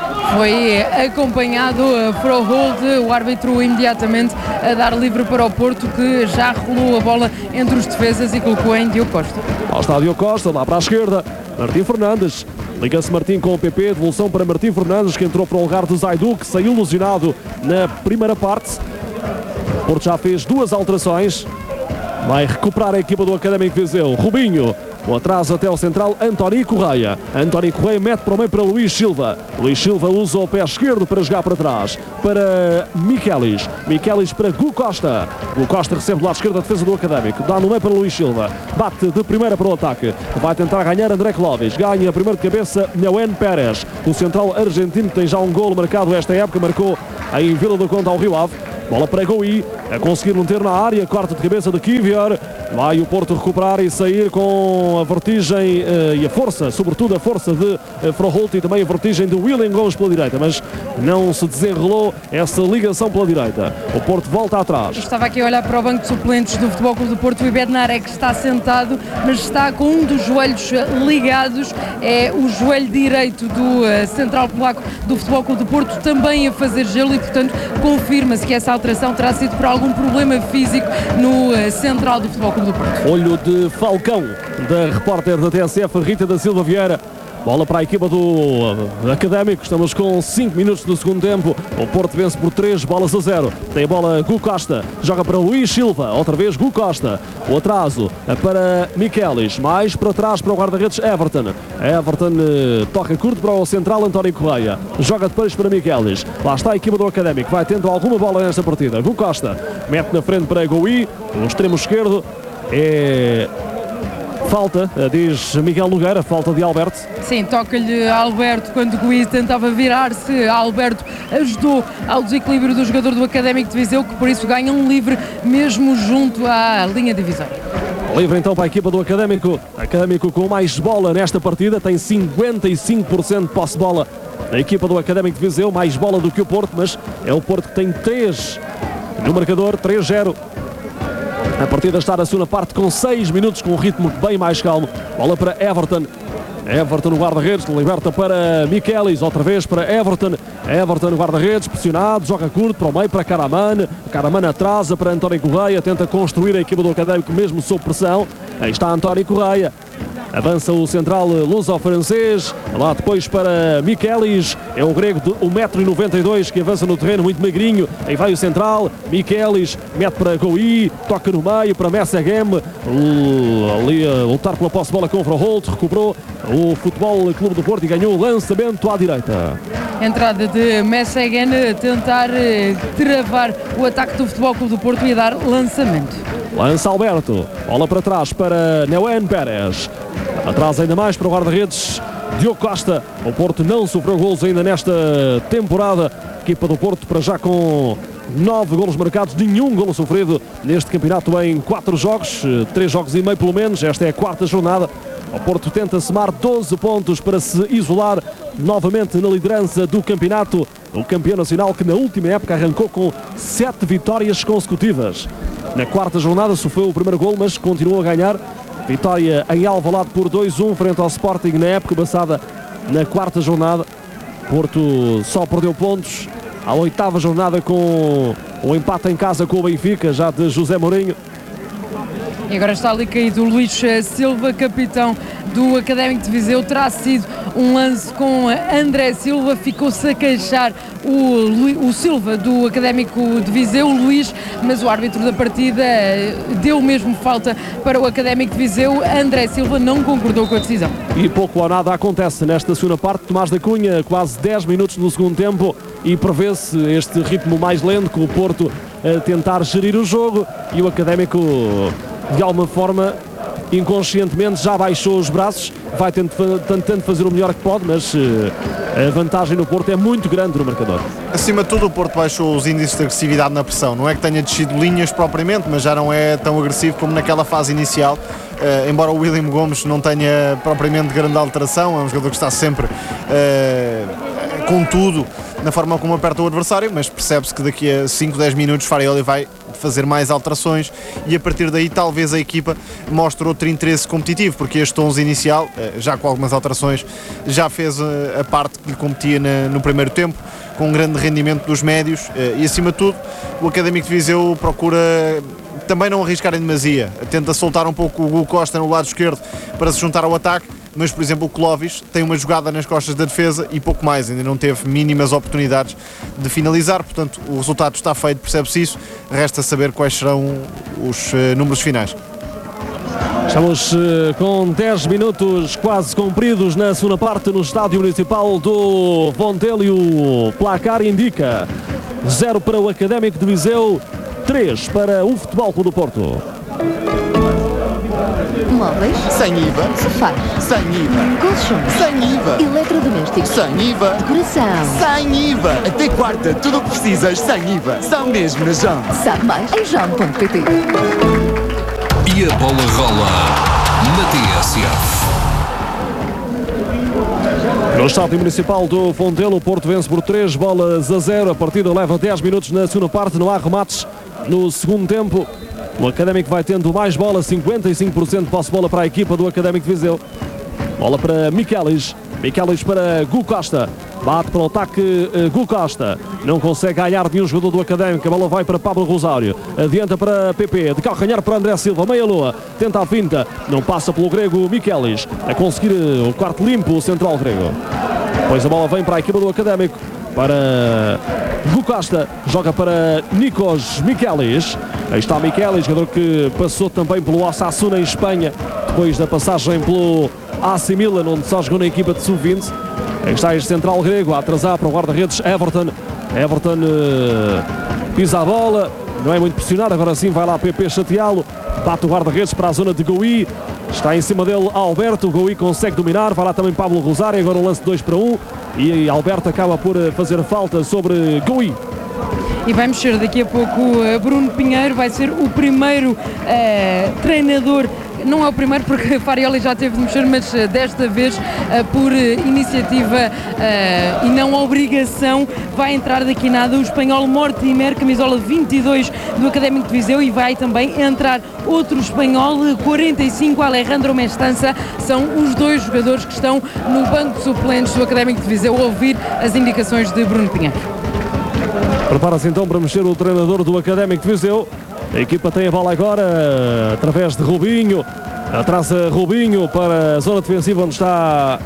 Foi acompanhado Froholt, o árbitro imediatamente a dar livre para o Porto, que já rolou a bola entre os defesas e colocou em Diogo Costa. Lá está Diogo Costa, lá para a esquerda, Martim Fernandes. Liga-se Martim com o P P, devolução para Martim Fernandes, que entrou para o lugar do Zaidu, que saiu lesionado na primeira parte. O Porto já fez duas alterações. Vai recuperar a equipa do Académico de Viseu. Rubinho, o atraso até ao central, António Correia. António Correia mete para o meio para Luís Silva. Luís Silva usa o pé esquerdo para jogar para trás. Para Michelis. Michelis para Gu Costa. Gu Costa recebe do lado esquerdo a defesa do Académico. Dá no meio para Luís Silva. Bate de primeira para o ataque. Vai tentar ganhar André Clóvis. Ganha primeiro de cabeça Neuen Pérez. O central argentino tem já um golo marcado esta época. Marcou em Vila do Conde ao Rio Ave. Bola para Gouí, a conseguir meter na área, corte de cabeça de Kivior. Vai o Porto recuperar e sair com a vertigem uh, e a força, sobretudo a força de uh, Froholt e também a vertigem de William Gomes pela direita, mas não se desenrolou essa ligação pela direita. O Porto volta atrás. Estava aqui a olhar para o banco de suplentes do Futebol Clube do Porto. O Bednarek está sentado, mas está com um dos joelhos ligados. É o joelho direito do uh, central polaco do Futebol Clube do Porto, também a fazer gelo, e portanto confirma-se que essa alteração terá sido por algum problema físico no uh, central do Futebol Clube do Porto. Olho de Falcão, da repórter da T S F, Rita da Silva Vieira. Bola para a equipa do uh, Académico. Estamos com cinco minutos do segundo tempo. O Porto vence por três bolas a zero. Tem a bola Gu Costa. Joga para Luís Silva. Outra vez Gu Costa. O atraso para Michelis. Mais para trás para o guarda-redes Everton. Everton uh, toca curto para o central António Correia. Joga depois para Michelis. Lá está a equipa do Académico. Vai tendo alguma bola nesta partida. Gu Costa mete na frente para Gouí. O extremo esquerdo é... falta, diz Miguel Nogueira, falta de Alberto. Sim, toca-lhe a Alberto quando Gouí tentava virar-se. Alberto ajudou ao desequilíbrio do jogador do Académico de Viseu, que por isso ganha um livre mesmo junto à linha divisória. Livre então para a equipa do Académico. Académico com mais bola nesta partida, tem cinquenta e cinco por cento de posse de bola. A equipa do Académico de Viseu, mais bola do que o Porto, mas é o Porto que tem três no marcador, três a zero. A partida está na segunda parte com seis minutos, com um ritmo bem mais calmo. Bola para Everton. Everton no guarda-redes, liberta para Michelis, outra vez para Everton. Everton no guarda-redes, pressionado, joga curto para o meio para Karaman. Karaman atrasa para António Correia, tenta construir a equipa do Académico mesmo sob pressão. Aí está António Correia. Avança o central luso-francês, lá depois para Michelis, é o grego de um metro e noventa e dois que avança no terreno, muito magrinho. Aí vai o central, Michelis, mete para Gouí, toca no meio para Messegem, ali a lutar pela posse de bola com o Froholt, recuperou o Futebol Clube do Porto e ganhou o lançamento à direita. Entrada de Messegem a tentar travar o ataque do Futebol Clube do Porto e a dar lançamento. Lança Alberto, bola para trás para Neuen Pérez. Atrás ainda mais para o guarda-redes Diogo Costa. O Porto não sofreu golos ainda nesta temporada. Equipa do Porto para já com nove golos marcados, nenhum golo sofrido neste campeonato em quatro jogos, três jogos e meio pelo menos. Esta é a quarta jornada. O Porto tenta somar doze pontos para se isolar novamente na liderança do campeonato. O campeão nacional que na última época arrancou com sete vitórias consecutivas. Na quarta jornada sofreu o primeiro golo, mas continuou a ganhar. Vitória em Alvalade por dois a um frente ao Sporting na época passada, na quarta jornada. Porto só perdeu pontos à oitava jornada com o empate em casa com o Benfica, já de José Mourinho. E agora está ali caído o Luís Silva, capitão do Académico de Viseu. Terá sido um lance com André Silva, ficou-se a queixar o, o Silva do Académico de Viseu, o Luís, mas o árbitro da partida deu mesmo falta para o Académico de Viseu. André Silva não concordou com a decisão. E pouco ou nada acontece nesta segunda parte. Tomás da Cunha, quase dez minutos no segundo tempo, e prevê-se este ritmo mais lento, com o Porto a tentar gerir o jogo, e o Académico de alguma forma inconscientemente já baixou os braços, vai tentando fazer o melhor que pode, mas uh, a vantagem no Porto é muito grande no marcador. Acima de tudo, o Porto baixou os índices de agressividade na pressão. Não é que tenha descido linhas propriamente, mas já não é tão agressivo como naquela fase inicial. Uh, embora o William Gomes não tenha propriamente grande alteração, é um jogador que está sempre uh, com tudo na forma como aperta o adversário, mas percebe-se que daqui a cinco, dez minutos Farioli vai fazer mais alterações e a partir daí talvez a equipa mostre outro interesse competitivo, porque este onze inicial, já com algumas alterações, já fez a parte que lhe competia no primeiro tempo, com um grande rendimento dos médios e acima de tudo o Académico de Viseu procura também não arriscar em demasia, tenta soltar um pouco o Hugo Costa no lado esquerdo para se juntar ao ataque, mas por exemplo o Clóvis tem uma jogada nas costas da defesa e pouco mais, ainda não teve mínimas oportunidades de finalizar, portanto o resultado está feito, percebe-se isso, resta saber quais serão os uh, números finais. Estamos uh, com dez minutos quase cumpridos na segunda parte no Estádio Municipal do Fontelo e o placar indica zero para o Académico de Viseu, três para o Futebol Clube do Porto. Móveis. Sem I V A. Sofás. Sem I V A. Colchões. Sem I V A. Eletrodomésticos. Sem I V A. Decoração. Sem I V A. Até quarta, tudo o que precisas sem I V A. Só mesmo na Jão. Sabe mais em jão ponto pt. E a bola rola na T S F. No Estádio Municipal do Fontelo, o Porto vence por três bolas a zero. A partida leva dez minutos na segunda parte, não há remates no segundo tempo. O Académico vai tendo mais bola, cinquenta e cinco por cento de posse de bola para a equipa do Académico de Viseu. Bola para Michelis, Michelis para Gu Costa, bate para o ataque uh, Gu Costa, não consegue ganhar de um jogador do Académico, a bola vai para Pablo Rosário, adianta para P P, de calcanhar para André Silva, meia lua, tenta a finta, não passa pelo grego Michelis, a conseguir uh, o quarto limpo, o central grego. Depois a bola vem para a equipa do Académico, para Gu Costa, joga para Nikos Michelis. Aí está Michelis, jogador que passou também pelo Osasuna em Espanha, depois da passagem pelo A C Milan, onde só jogou na equipa de sub vinte. Aí está este central grego a atrasar para o guarda-redes Everton. Everton uh, pisa a bola, não é muito pressionado, agora sim vai lá P P chateá-lo, bate o guarda-redes para a zona de Gouí. Está em cima dele Alberto, o Gouí consegue dominar, vai lá também Pablo Rosário, agora um lance de dois para um e Alberto acaba por fazer falta sobre Gouí. E vai mexer daqui a pouco uh, Bruno Pinheiro, vai ser o primeiro uh, treinador, não é o primeiro porque Farioli já teve de mexer, mas uh, desta vez uh, por uh, iniciativa uh, e não obrigação, vai entrar daqui nada o espanhol Mortimer, camisola vinte e dois do Académico de Viseu, e vai também entrar outro espanhol, quarenta e cinco, Alejandro Mestança. São os dois jogadores que estão no banco de suplentes do Académico de Viseu a ouvir as indicações de Bruno Pinheiro. Prepara-se então para mexer o treinador do Académico de Viseu. A equipa tem a bola agora, através de Rubinho. Atrasa Rubinho para a zona defensiva onde está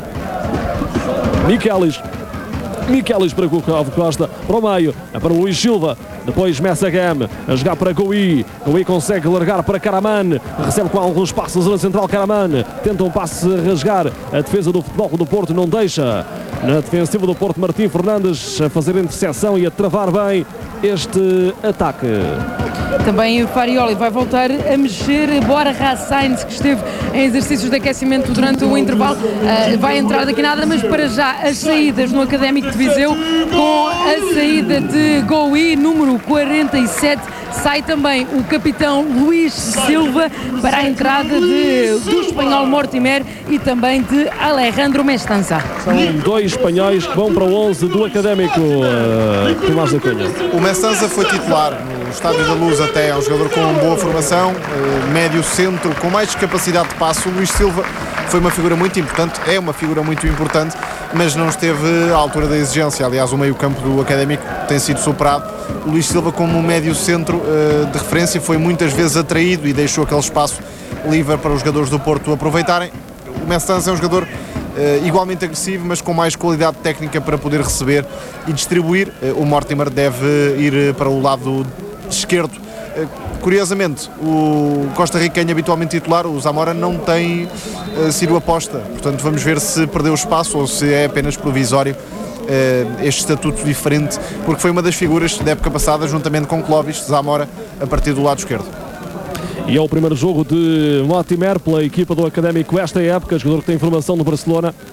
Michelis. Michelis para Gustavo Costa, para o meio, é para o Luís Silva. Depois Messagam, a jogar para Gouí. Gouí consegue largar para Karaman. Recebe com alguns passos na zona central Karaman. Tenta um passe a rasgar. A defesa do Futebol do Porto não deixa. Na defensiva do Porto, Martim Fernandes a fazer a interseção e a travar bem este ataque. Também o Farioli vai voltar a mexer. Borja Sainz, que esteve em exercícios de aquecimento durante o intervalo, uh, vai entrar daqui nada, mas para já as saídas no Académico de Viseu, com a saída de Gouí, número quarenta e sete, sai também o capitão Luís Silva para a entrada de, do espanhol Mortimer e também de Alejandro Mestança. São dois espanhóis que vão para o onze do Académico. Uh, Tomás da Cunha. O Mestança foi titular no Estádio da Luz, até é um jogador com boa formação, uh, médio centro, com mais capacidade de passo. O Luís Silva foi uma figura muito importante, é uma figura muito importante, mas não esteve à altura da exigência. Aliás, o meio-campo do Académico tem sido superado. O Luís Silva, como médio centro uh, de referência, foi muitas vezes atraído e deixou aquele espaço livre para os jogadores do Porto aproveitarem. O Mestança é um jogador uh, igualmente agressivo, mas com mais qualidade técnica para poder receber e distribuir. Uh, o Mortimer deve ir para o lado esquerdo. Uh, curiosamente, o costarricenho habitualmente titular, o Zamora, não tem uh, sido aposta. Portanto, vamos ver se perdeu espaço ou se é apenas provisório este estatuto diferente, porque foi uma das figuras da época passada, juntamente com Clóvis, Zamora, a partir do lado esquerdo. E é o primeiro jogo de Mortimer pela equipa do Académico esta época, jogador que tem formação no Barcelona.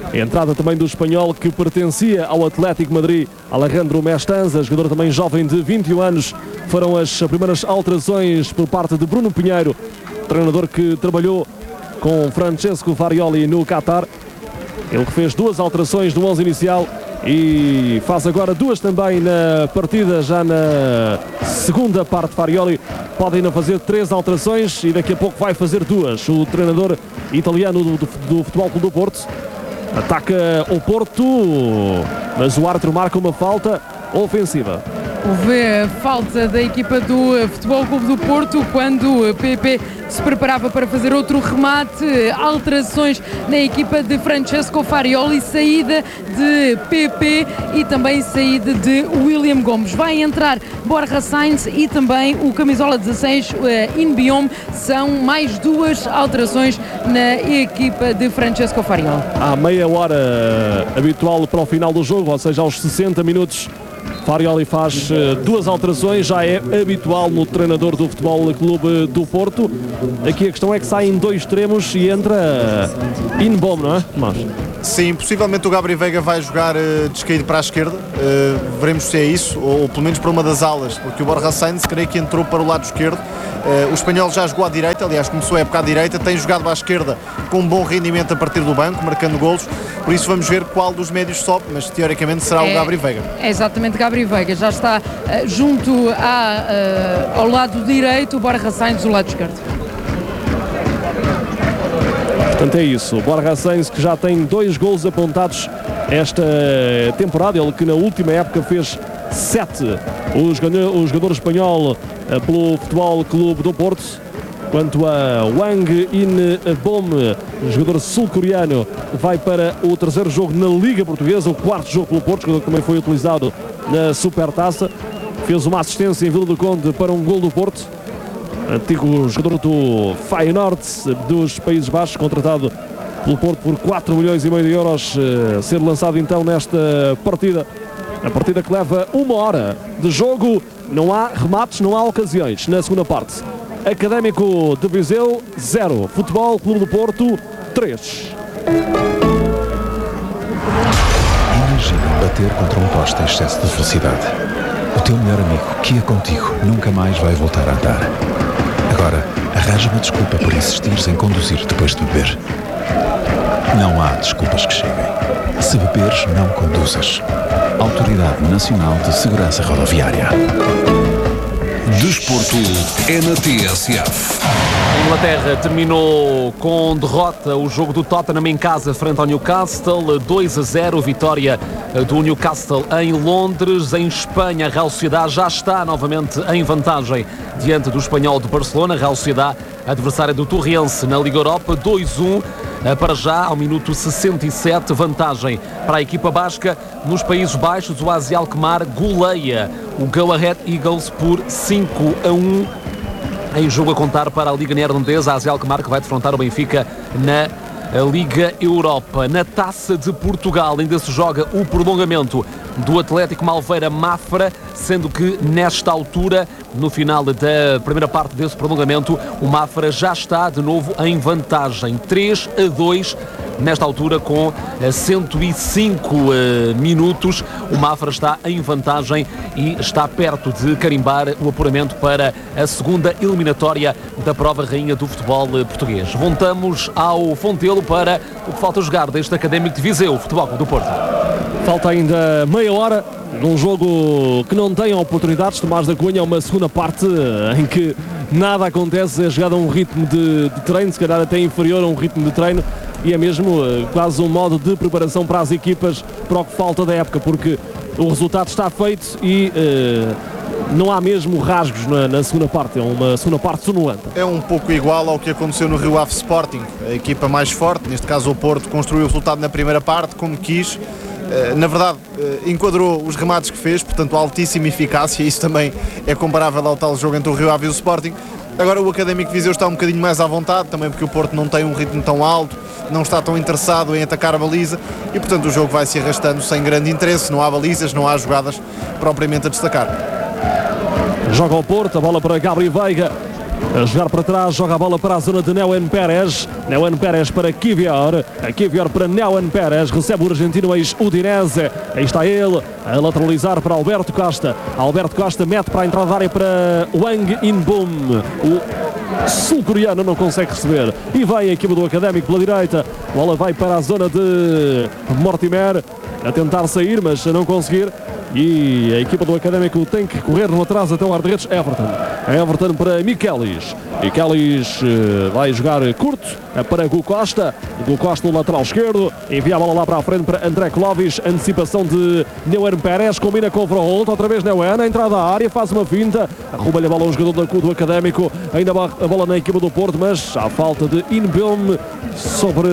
A entrada também do espanhol que pertencia ao Atlético Madrid, Alejandro Mestanza, jogador também jovem de vinte e um anos. Foram as primeiras alterações por parte de Bruno Pinheiro, treinador que trabalhou com Francesco Farioli no Qatar. Ele que fez duas alterações no onze inicial e faz agora duas também na partida, já na segunda parte. Farioli pode ainda fazer três alterações e daqui a pouco vai fazer duas. O treinador italiano do, do, do Futebol Clube do Porto ataca o Porto, mas o árbitro marca uma falta ofensiva. Houve a falta da equipa do Futebol Clube do Porto quando o P P se preparava para fazer outro remate. Alterações na equipa de Francesco Farioli, saída de P P e também saída de William Gomes. Vai entrar Borja Sainz e também o camisola dezasseis, uh, Inbiom. São mais duas alterações na equipa de Francesco Farioli. Há meia hora habitual para o final do jogo, ou seja, aos sessenta minutos, Farioli faz uh, duas alterações, já é habitual no treinador do Futebol Clube do Porto. Aqui a questão é que saem dois extremos e entra uh, Inbom, não é, Tomás? Sim, possivelmente o Gabri Veiga vai jogar uh, descaído para a esquerda, uh, veremos se é isso, ou, ou pelo menos para uma das alas, porque o Borja Sainz creio que entrou para o lado esquerdo. Uh, o espanhol já jogou à direita, aliás começou a época à direita, tem jogado à esquerda com um bom rendimento a partir do banco, marcando golos, por isso vamos ver qual dos médios sobe, mas teoricamente será é, o Gabri Veiga. É exatamente Gabri Veiga, já está uh, junto à, uh, ao lado direito, o Borja Sainz do lado esquerdo. Portanto é isso, Borja Sainz que já tem dois golos apontados esta temporada, ele que na última época fez sete, o jogador, o jogador espanhol pelo Futebol Clube do Porto. Quanto a Wang In-bom, jogador sul-coreano, vai para o terceiro jogo na Liga Portuguesa, o quarto jogo pelo Porto, jogador que também foi utilizado na Supertaça, fez uma assistência em Vila do Conde para um gol do Porto. Antigo jogador do Feyenoord dos Países Baixos, contratado pelo Porto por quatro milhões e meio de euros, ser lançado então nesta partida. A partida que leva uma hora de jogo, não há remates, não há ocasiões na segunda parte. Académico de Viseu, zero. Futebol Clube do Porto, três. Imagina bater contra um poste em excesso de velocidade. O teu melhor amigo, que ia contigo, nunca mais vai voltar a andar. Agora, arranja uma desculpa por insistires em conduzir depois de beber. Não há desculpas que cheguem. Se beberes, não conduzas. Autoridade Nacional de Segurança Rodoviária. Desporto é na T S F. A Inglaterra terminou com derrota o jogo do Tottenham em casa frente ao Newcastle, dois a zero, vitória do Newcastle em Londres. Em Espanha, a Real Sociedad já está novamente em vantagem diante do Espanhol de Barcelona. Real Sociedad, adversária do Torrense na Liga Europa, dois a um. Para já, ao minuto sessenta e sete, vantagem para a equipa basca. Nos Países Baixos, o AZ Alkmaar goleia o Go Ahead Eagles por cinco a um. Em jogo a contar para a Liga Neerlandesa, a AZ Alkmaar que vai defrontar o Benfica na Liga Europa. Na Taça de Portugal ainda se joga o prolongamento do Atlético Malveira Mafra, sendo que nesta altura, no final da primeira parte desse prolongamento, o Mafra já está de novo em vantagem, três a dois. Nesta altura, com cento e cinco uh, minutos, o Mafra está em vantagem e está perto de carimbar o apuramento para a segunda eliminatória da prova rainha do futebol português. Voltamos ao Fontelo para o que falta jogar deste Académico de Viseu, Futebol Clube do Porto. Falta ainda meia hora num jogo que não tem oportunidades. Tomás da Cunha, uma segunda parte em que nada acontece, é jogado a um ritmo de, de treino, se calhar até inferior a um ritmo de treino, e é mesmo uh, quase um modo de preparação para as equipas para o que falta da época, porque o resultado está feito e uh, não há mesmo rasgos na, na segunda parte, é uma segunda parte sonolenta. É um pouco igual ao que aconteceu no Rio Ave Sporting, a equipa mais forte, neste caso o Porto, construiu o resultado na primeira parte como quis. Na verdade, enquadrou os remates que fez, portanto, altíssima eficácia, isso também é comparável ao tal jogo entre o Rio Ave e o Sporting. Agora o Académico de Viseu está um bocadinho mais à vontade, também porque o Porto não tem um ritmo tão alto, não está tão interessado em atacar a baliza e, portanto, o jogo vai se arrastando sem grande interesse, não há balizas, não há jogadas propriamente a destacar. Joga ao Porto, a bola para Gabri Veiga, A jogar para trás, joga a bola para a zona de Neuen Pérez. Neuen Pérez para Kivior. A Kivior para Neuen Pérez. Recebe o argentino ex-Udinese. Aí está ele a lateralizar para Alberto Costa. Alberto Costa mete para a entrada da área para Wang In-boom. O sul-coreano não consegue receber. E vai a equipa do Académico pela direita. A bola vai para a zona de Mortimer. A tentar sair, mas a não conseguir. E a equipa do Académico tem que correr no atrás até o guarda-redes Everton. Everton para Michelis. Michelis uh, vai jogar curto para Gu Costa. Gu Costa no lateral esquerdo. Envia a bola lá para a frente para André Clovis. Antecipação de Neuen Pérez. Combina com o Verholt. Outra vez Neuen. A entrada à área. Faz uma finta. Arruba-lhe a bola ao jogador do, do Académico. Ainda a bola na equipa do Porto. Mas há falta de In-boom sobre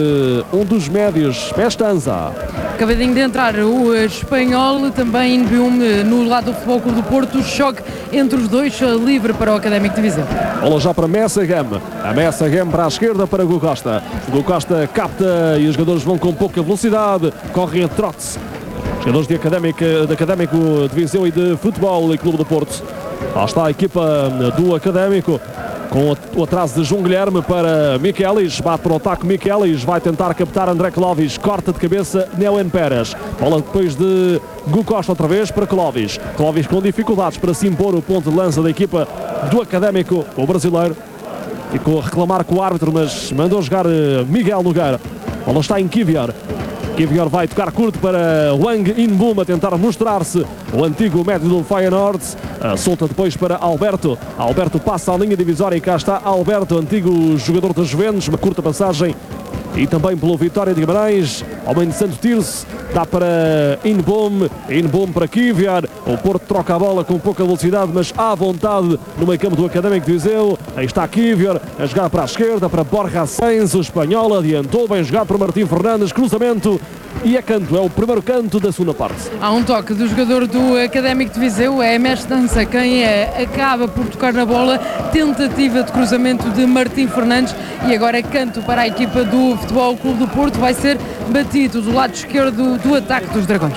um dos médios. Mestanza. Acabadinho de entrar o espanhol, também In-boom no lado do Futebol Clube do Porto, choque entre os dois, livre para o Académico de Viseu. Bola já para Messagam, a Messagam para a esquerda para Gu Costa. Gu Costa capta e os jogadores vão com pouca velocidade, correm a trotes. Jogadores de Académico, de Académico de Viseu e de Futebol e Clube do Porto. Lá está a equipa do Académico. Com o atraso de João Guilherme para Michelis, bate para o ataque Michelis, vai tentar captar André Clovis, corta de cabeça Neuen Pérez, bola depois de Gu Costa outra vez para Clovis, Clovis com dificuldades para se impor o ponto de lança da equipa do Académico, o brasileiro, ficou a reclamar com o árbitro, mas mandou jogar Miguel Nogueira, a bola está em Kivior. Kivior vai tocar curto para Wang In-boom a tentar mostrar-se o antigo médio do Feyenoord. Solta depois para Alberto. Alberto passa a linha divisória e cá está Alberto, antigo jogador da Juventus. Uma curta passagem e também pelo Vitória de Guimarães. Homem de Santo Tirso, dá para In-boom. In-boom para Kivior. O Porto troca a bola com pouca velocidade, mas à vontade no meio campo do Académico de Viseu. Aí está Kivior a jogar para a esquerda para Borja Sainz. O espanhol adiantou, bem jogado por Martim Fernandes. Cruzamento e é canto, é o primeiro canto da segunda parte. Há um toque do jogador do Académico de Viseu, é Mestança quem é, acaba por tocar na bola. Tentativa de cruzamento de Martim Fernandes e agora é canto para a equipa do Futebol Clube do Porto. Vai ser batido do lado esquerdo do ataque dos Dragões.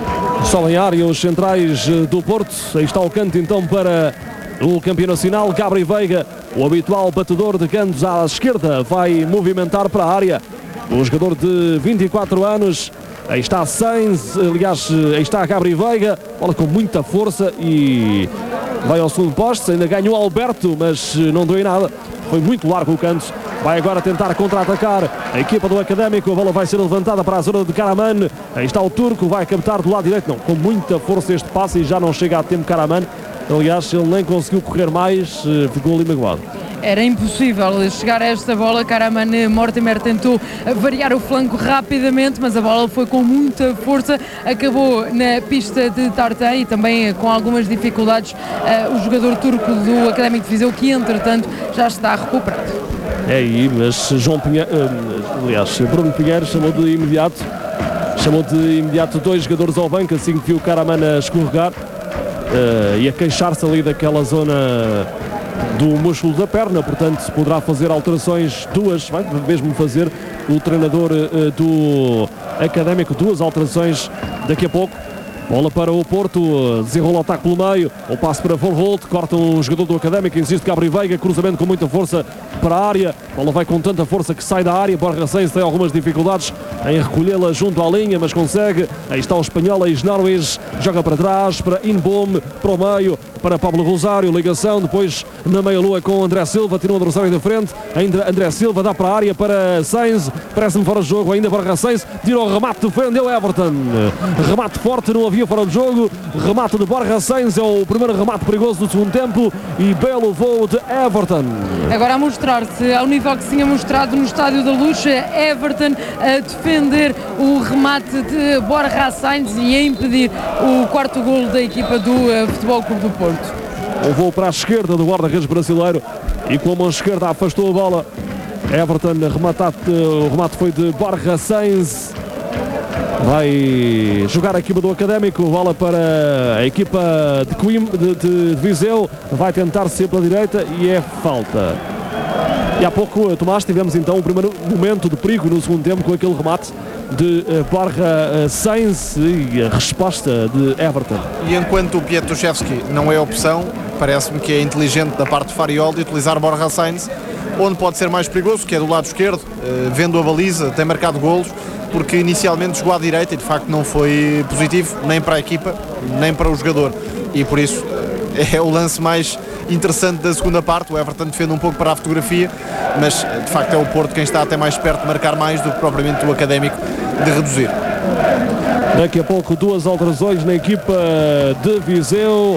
Só em área os centrais do Porto. Aí está o canto então para o campeão nacional. Gabri Veiga, o habitual batedor de cantos à esquerda, vai movimentar para a área. O jogador de vinte e quatro anos, aí está Sainz, aliás, aí está Gabri Veiga, bola com muita força e vai ao segundo poste, ainda ganhou Alberto, mas não deu em nada, foi muito largo o canto. Vai agora tentar contra-atacar a equipa do Académico, a bola vai ser levantada para a zona de Karaman, aí está o turco, vai captar do lado direito, não, com muita força este passe e já não chega a tempo Karaman, aliás, ele nem conseguiu correr mais, ficou ali magoado. Era impossível chegar a esta bola. Karaman Mortimer tentou variar o flanco rapidamente, mas a bola foi com muita força, acabou na pista de Tartei e também com algumas dificuldades uh, o jogador turco do Académico de Viseu, que entretanto já está recuperado. É aí, mas João Pinheiro, uh, aliás, Bruno Pinheiro chamou de imediato, chamou de imediato dois jogadores ao banco, assim que viu o Karaman a escorregar uh, e a queixar-se ali daquela zona do músculo da perna, portanto poderá fazer alterações, duas, vai mesmo fazer o treinador uh, do Académico, duas alterações daqui a pouco. Bola para o Porto, desenrola o ataque pelo meio, o passe para Verholt, corta um jogador do Académico, insiste Gabri Veiga, cruzamento com muita força para a área, bola vai com tanta força que sai da área, Borja Sainz tem algumas dificuldades em recolhê-la junto à linha, mas consegue, aí está o espanhol, ex-Norwich, joga para trás, para In-boom, para o meio, para Pablo Rosário, ligação, depois na meia-lua com André Silva, tira um adversário da frente, ainda André Silva dá para a área para Sainz, parece-me fora de jogo, ainda Borja Sainz, tira o remate, defendeu Everton, remate forte, não havia fora de jogo, remate de Borja Sainz, é o primeiro remate perigoso do segundo tempo e belo voo de Everton. Agora a mostrar-se ao nível que se tinha mostrado no Estádio da Luz, Everton a defender o remate de Borja Sainz e a impedir o quarto golo da equipa do Futebol Clube do Porto. O voo para a esquerda do guarda-redes brasileiro e com a mão esquerda afastou a bola. Everton, rematado, o remate foi de Borja Sainz. Vai jogar a equipa do Académico, bola para a equipa de, Coim, de, de, de Viseu, vai tentar ser pela direita e é falta. E há pouco, Tomás, tivemos então o primeiro momento de perigo no segundo tempo com aquele remate de uh, Borja uh, Sainz e a resposta de Everton. E enquanto o Pietruszewski não é opção, parece-me que é inteligente da parte de Fariol de utilizar Borja Sainz onde pode ser mais perigoso, que é do lado esquerdo, uh, vendo a baliza, tem marcado golos, porque inicialmente jogou à direita e de facto não foi positivo nem para a equipa, nem para o jogador, e por isso uh, é o lance mais interessante da segunda parte. O Everton defende um pouco para a fotografia, mas de facto é o Porto quem está até mais perto de marcar mais do que propriamente o Académico de reduzir. Daqui a pouco duas alterações na equipa de Viseu,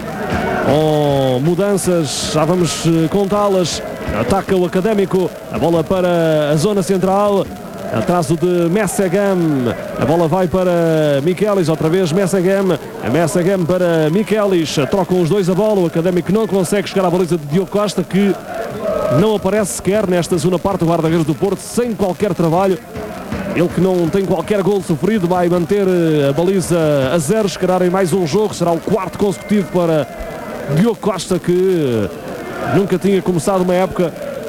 com mudanças, já vamos contá-las. Ataca o Académico, a bola para a zona central, atraso de Messegam, a bola vai para Michelis, outra vez Messegam, Messegam para Michelis, trocam os dois a bola, o Académico não consegue chegar à baliza de Diogo Costa, que não aparece sequer nesta segunda parte do guarda-redes do Porto, sem qualquer trabalho. Ele que não tem qualquer gol sofrido, vai manter a baliza a zero, chegará em mais um jogo, será o quarto consecutivo para Diogo Costa, que nunca tinha começado uma época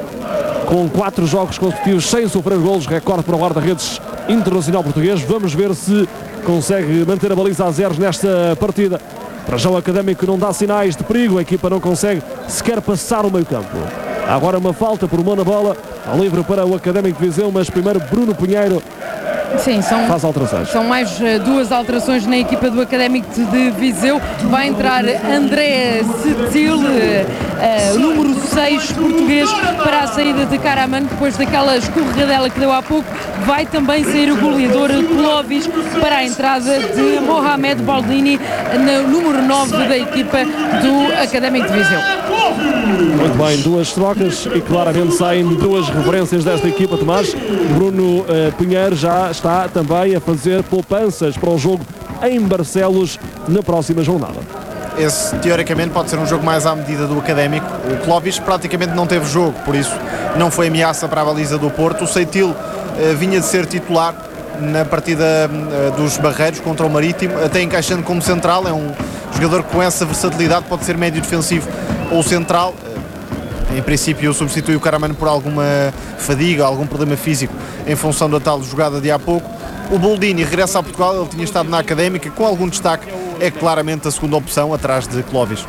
com quatro jogos consecutivos sem sofrer golos, recorde para o guarda-redes internacional português. Vamos ver se consegue manter a baliza a zeros nesta partida. Para já o Académico não dá sinais de perigo, a equipa não consegue sequer passar o meio campo. Agora uma falta por mão na bola, livre para o Académico de Viseu, mas primeiro Bruno Pinheiro Sim, são, faz alterações. São mais uh, duas alterações na equipa do Académico de Viseu. Vai entrar André Cetil, uh, número seis português, para a saída de Karaman, depois daquela escorregadela que deu há pouco. Vai também sair o goleador Clovis para a entrada de Mohamed Baldini, no número nove da equipa do Académico de Viseu. Muito bem, duas trocas e claramente saem duas referências desta equipa, Tomás. Bruno uh, Pinheiro já está também a fazer poupanças para o jogo em Barcelos na próxima jornada. Esse, teoricamente, pode ser um jogo mais à medida do Académico. O Clovis praticamente não teve jogo, por isso não foi ameaça para a baliza do Porto. O Cetil uh, vinha de ser titular na partida uh, dos Barreiros contra o Marítimo, até encaixando como central. É um jogador com essa versatilidade, pode ser médio defensivo ou central. Em princípio substitui o Karaman por alguma fadiga, algum problema físico em função da tal jogada de há pouco. O Boldini regressa a Portugal, ele tinha estado na Académica, com algum destaque, é claramente a segunda opção atrás de Clovis.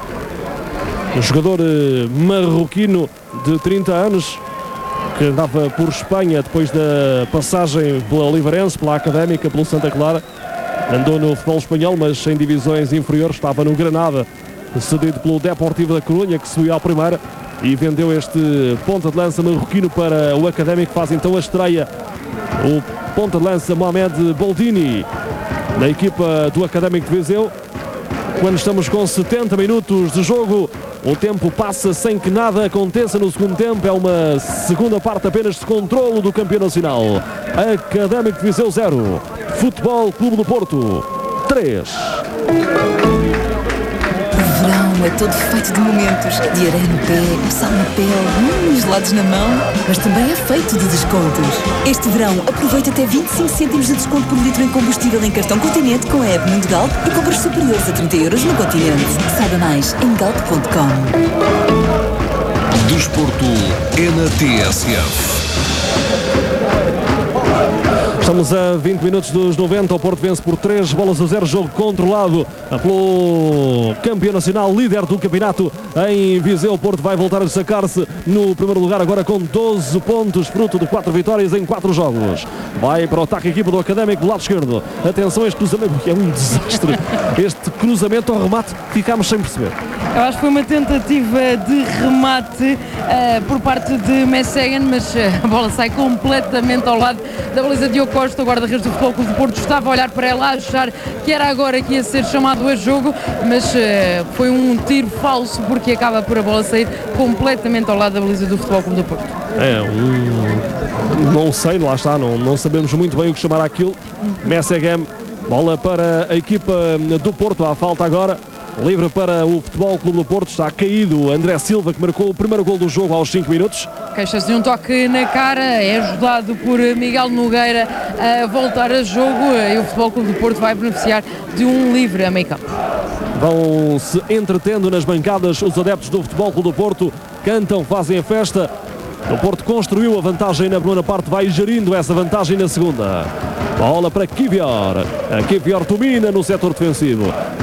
Um jogador marroquino de trinta anos, que andava por Espanha depois da passagem pela Oliveirense, pela Académica, pelo Santa Clara. Andou no futebol espanhol, mas em divisões inferiores, estava no Granada, cedido pelo Deportivo da Corunha, que subiu à primeira e vendeu este ponta de lança marroquino para o Académico. Faz então a estreia o ponta de lança Mohamed Boldini na equipa do Académico de Viseu. Quando estamos com setenta minutos de jogo, o tempo passa sem que nada aconteça no segundo tempo. É uma segunda parte apenas de controlo do campeão nacional. Académico de Viseu zero, Futebol Clube do Porto três. O verão é todo feito de momentos, de areia no pé, um sal na pele, hum, gelados na mão, mas também é feito de descontos. Este verão aproveita até vinte e cinco cêntimos de desconto por litro em combustível em cartão Continente com a app Mundo Galp e compras superiores a trinta euros no Continente. Saiba mais em galp ponto com. Desporto é na T S F. Estamos a vinte minutos dos noventa, o Porto vence por três bolas a zero, jogo controlado pelo campeão nacional, líder do campeonato em Viseu. O Porto vai voltar a destacar-se no primeiro lugar agora com doze pontos, fruto de quatro vitórias em quatro jogos. Vai para o ataque a equipa do Académico do lado esquerdo. Atenção a este cruzamento, é um desastre. Este cruzamento ao remate, ficámos sem perceber. Eu acho que foi uma tentativa de remate uh, por parte de Messegam, mas uh, a bola sai completamente ao lado da baliza de Diogo Costa. O guarda-redes do Futebol Clube do Porto estava a olhar para ela, a achar que era agora que ia ser chamado a jogo, mas uh, foi um tiro falso, porque acaba por a bola sair completamente ao lado da baliza do Futebol Clube do Porto. É, um... não sei, lá está, não, não sabemos muito bem o que chamar aquilo. Messegam, bola para a equipa do Porto, há falta agora. Livre para o Futebol Clube do Porto, está caído André Silva, que marcou o primeiro gol do jogo aos cinco minutos. Queixa-se de um toque na cara, é ajudado por Miguel Nogueira a voltar a jogo e o Futebol Clube do Porto vai beneficiar de um livre a meio campo. Vão-se entretendo nas bancadas os adeptos do Futebol Clube do Porto, cantam, fazem a festa. O Porto construiu a vantagem na primeira parte, vai gerindo essa vantagem na segunda. Bola para Kivior. A Kivior domina no setor defensivo.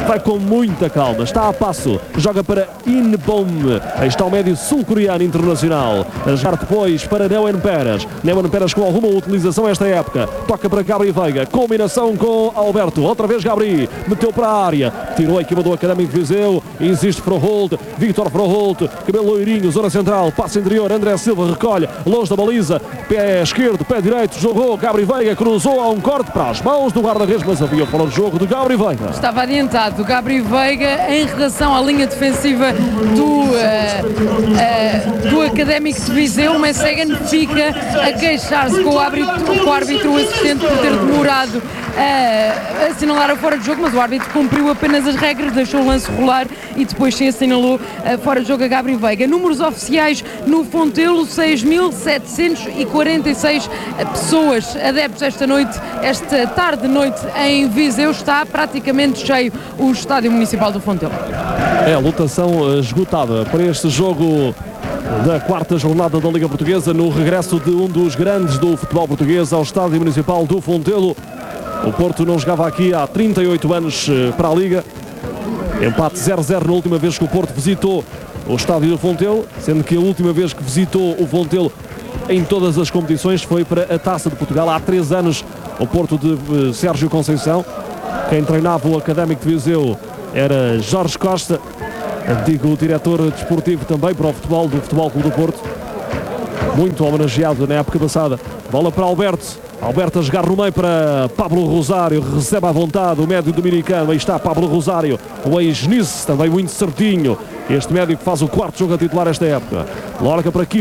vai com muita calma, está a passo, joga para Inbom, aí está o médio sul-coreano internacional, a jogar depois para Neuen Peras, Neuen Peras com alguma utilização esta época, toca para Gabri Veiga, combinação com Alberto, outra vez Gabri, meteu para a área, tirou a equipa do Académico de Viseu, insiste Froholt, Victor Froholt, cabelo loirinho, zona central, passe interior, André Silva recolhe, longe da baliza, pé esquerdo, pé direito, jogou, Gabri Veiga cruzou a um corte para as mãos do guarda-redes, mas havia fora de jogo de Gabri Veiga. Estava adiantado Gabri Veiga em relação à linha defensiva do, uh, uh, do Académico de Viseu. Messegen fica a queixar-se com o árbitro, com o árbitro assistente por ter demorado a assinalar a fora de jogo, mas o árbitro cumpriu apenas as regras, deixou o lance rolar e depois sim assinalou a fora de jogo a Gabri Veiga. Números oficiais no Fontelo, seis mil setecentos e quarenta e seis pessoas adeptos esta noite, esta tarde-noite em Viseu. Está praticamente cheio o Estádio Municipal do Fontelo. É a lotação esgotada para este jogo da quarta jornada da Liga Portuguesa, no regresso de um dos grandes do futebol português ao Estádio Municipal do Fontelo. O Porto não jogava aqui há trinta e oito anos para a Liga. Empate zero a zero na última vez que o Porto visitou o Estádio do Fontelo, sendo que a última vez que visitou o Fontelo em todas as competições foi para a Taça de Portugal há três anos, o Porto de Sérgio Conceição. Quem treinava o Académico de Viseu era Jorge Costa, antigo diretor desportivo também para o futebol do Futebol Clube do Porto, muito homenageado na época passada. Bola para Alberto, Alberto a jogar no meio para Pablo Rosário, recebe à vontade o médio dominicano, aí está Pablo Rosário, o ex-Nice, também muito certinho, este médio que faz o quarto jogo a titular esta época. Larga para aqui